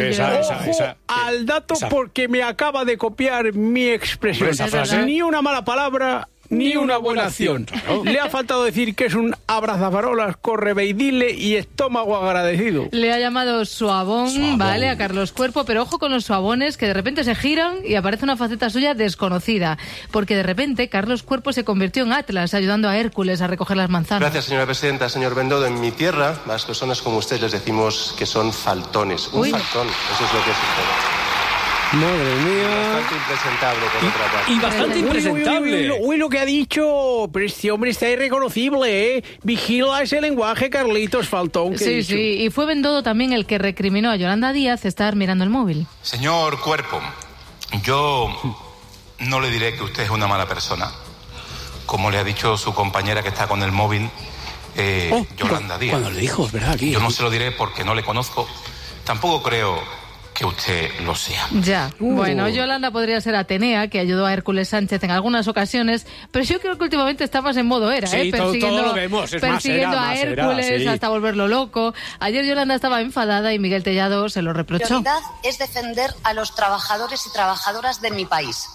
al dato porque me acaba de copiar mi expresión. Esa frase. Ni una mala palabra, ni una buena acción. Claro. Le ha faltado decir que es un abrazafarolas, correveidile y estómago agradecido. Le ha llamado suabón, ¿vale? A Carlos Cuerpo, pero ojo con los suabones que de repente se giran y aparece una faceta suya desconocida. Porque de repente Carlos Cuerpo se convirtió en Atlas, ayudando a Hércules a recoger las manzanas. Gracias, señora presidenta. Señor Bendodo, en mi tierra, las personas como usted les decimos que son faltones. Un faltón, eso es lo que es usted. Madre mía. Bastante impresentable, por otra parte. Y bastante impresentable. Uy, lo que ha dicho. Pero este hombre está irreconocible, Vigila ese lenguaje, Carlitos, faltón. Sí, y fue Bendodo también el que recriminó a Yolanda Díaz estar mirando el móvil. Señor Cuerpo, yo no le diré que usted es una mala persona, como le ha dicho su compañera que está con el móvil, Yolanda Díaz. Cuando le dijo, es verdad, aquí. Yo no se lo diré porque no le conozco. Tampoco creo que usted lo sea. Ya. Bueno, Yolanda podría ser Atenea, que ayudó a Hércules Sánchez en algunas ocasiones, pero yo creo que últimamente está más en modo era, sí, todo lo vemos. Es persiguiendo más a Hércules sí. hasta volverlo loco. Ayer Yolanda estaba enfadada y Miguel Tellado se lo reprochó. Mi prioridad es defender a los trabajadores y trabajadoras de mi país.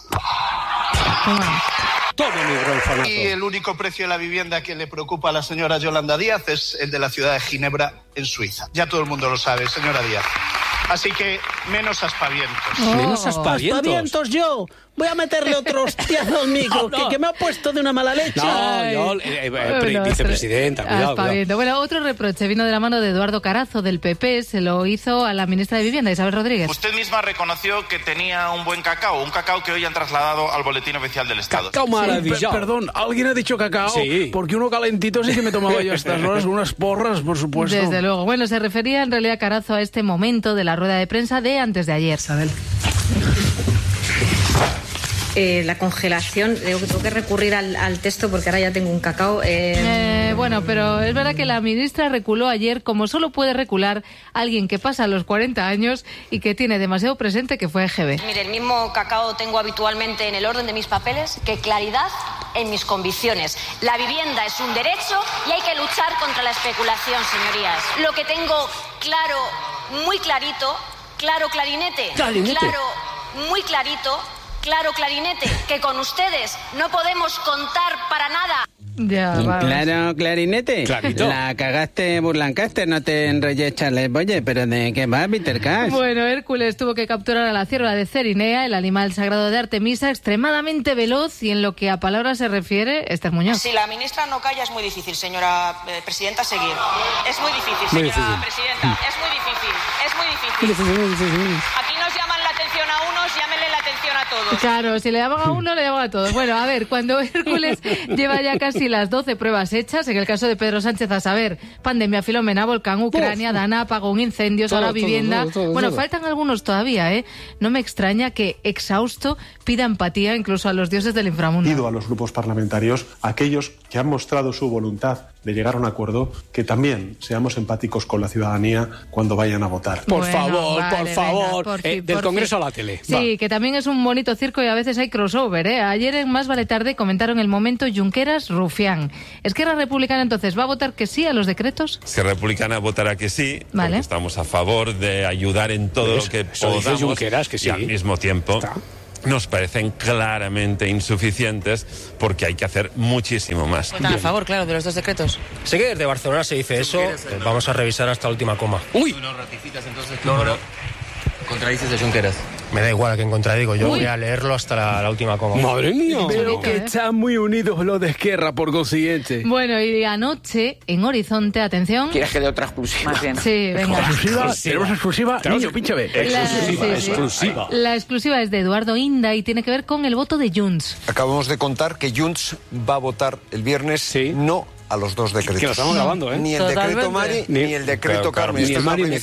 Y el único precio de la vivienda que le preocupa a la señora Yolanda Díaz es el de la ciudad de Ginebra, en Suiza. Ya todo el mundo lo sabe, señora Díaz. Así que menos aspavientos. Menos aspavientos. Aspavientos yo. voy a meterle otro hostiazo al micro, que me ha puesto de una mala leche. Vicepresidenta, cuidado. Bueno, otro reproche vino de la mano de Eduardo Carazo, del PP, se lo hizo a la ministra de Vivienda, Isabel Rodríguez. Usted misma reconoció que tenía un buen cacao, un cacao que hoy han trasladado al Boletín Oficial del Estado. Cacao maravillado. Perdón, ¿alguien ha dicho cacao? Sí. Porque uno calentito sí que me tomaba yo a estas horas, unas porras, por supuesto. Desde luego. Bueno, se refería en realidad Carazo a este momento de la rueda de prensa de antes de ayer. Isabel. La congelación, tengo que recurrir al texto porque ahora ya tengo un cacao. Bueno, pero es verdad que la ministra reculó ayer como solo puede recular alguien que pasa los 40 años y que tiene demasiado presente que fue EGB. Mire, el mismo cacao tengo habitualmente en el orden de mis papeles que claridad en mis convicciones. La vivienda es un derecho y hay que luchar contra la especulación, señorías. Lo que tengo claro, muy clarito, claro clarinete. Claro, muy clarito. Claro, clarinete, que con ustedes no podemos contar para nada. Ya, claro, clarinete. Clarito. La cagaste Burlancaster, no te enrolles, Charles Boye, pero ¿de qué va, Peter Cash? Bueno, Hércules tuvo que capturar a la cierva de Cerinea, el animal sagrado de Artemisa, extremadamente veloz y en lo que a palabras se refiere, Esther Muñoz. Si la ministra no calla es muy difícil, señora presidenta, seguir. Es muy difícil, señora presidenta, es muy difícil, es muy difícil. Aquí nos llaman la atención a unos, llámenle la atención a todos. Claro, si le llaman a uno, le llaman a todos. Bueno, a ver, cuando Hércules lleva ya casi las 12 pruebas hechas, en el caso de Pedro Sánchez, a saber, pandemia, Filomena, volcán, Ucrania, Dana, apagón, incendios, ahora vivienda. Bueno, faltan algunos todavía, ¿eh? No me extraña que, exhausto, pida empatía incluso a los dioses del inframundo. Pido a los grupos parlamentarios, aquellos que han mostrado su voluntad de llegar a un acuerdo, que también seamos empáticos con la ciudadanía cuando vayan a votar. Por favor. Del Congreso a la tele. Sí, que también es un bonito circo y a veces hay crossover, ¿eh? Ayer en Más Vale Tarde comentaron el momento Junqueras-Rufián. ¿Esquerra Republicana entonces va a votar que sí a los decretos? Esquerra Republicana votará que sí, vale, porque estamos a favor de ayudar en todo lo que podamos, Junqueras, que sí. Y al mismo tiempo nos parecen claramente insuficientes porque hay que hacer muchísimo más. Votan a favor, claro, de los dos decretos. Sé que desde Barcelona se dice eso, vamos a revisar hasta la última coma. ¡Uy! ¿Tú no ratificas entonces? No. Contradices de Junqueras. Me da igual a quién contradigo, yo voy a leerlo hasta la última coma. ¡Madre mía! Veo que están muy unidos los de Esquerra, por consiguiente. Bueno, y anoche, en Horizonte, atención... ¿Quieres que dé otra exclusiva? Más bien. Sí, venga. ¿Exclusiva? ¿Tenemos exclusiva? Niño, pínchame. Exclusiva. La exclusiva es de Eduardo Inda y tiene que ver con el voto de Junts. Acabamos de contar que Junts va a votar el viernes no a los dos decretos. Que lo estamos grabando, ¿eh? Ni el decreto Mari ni el decreto Carmen.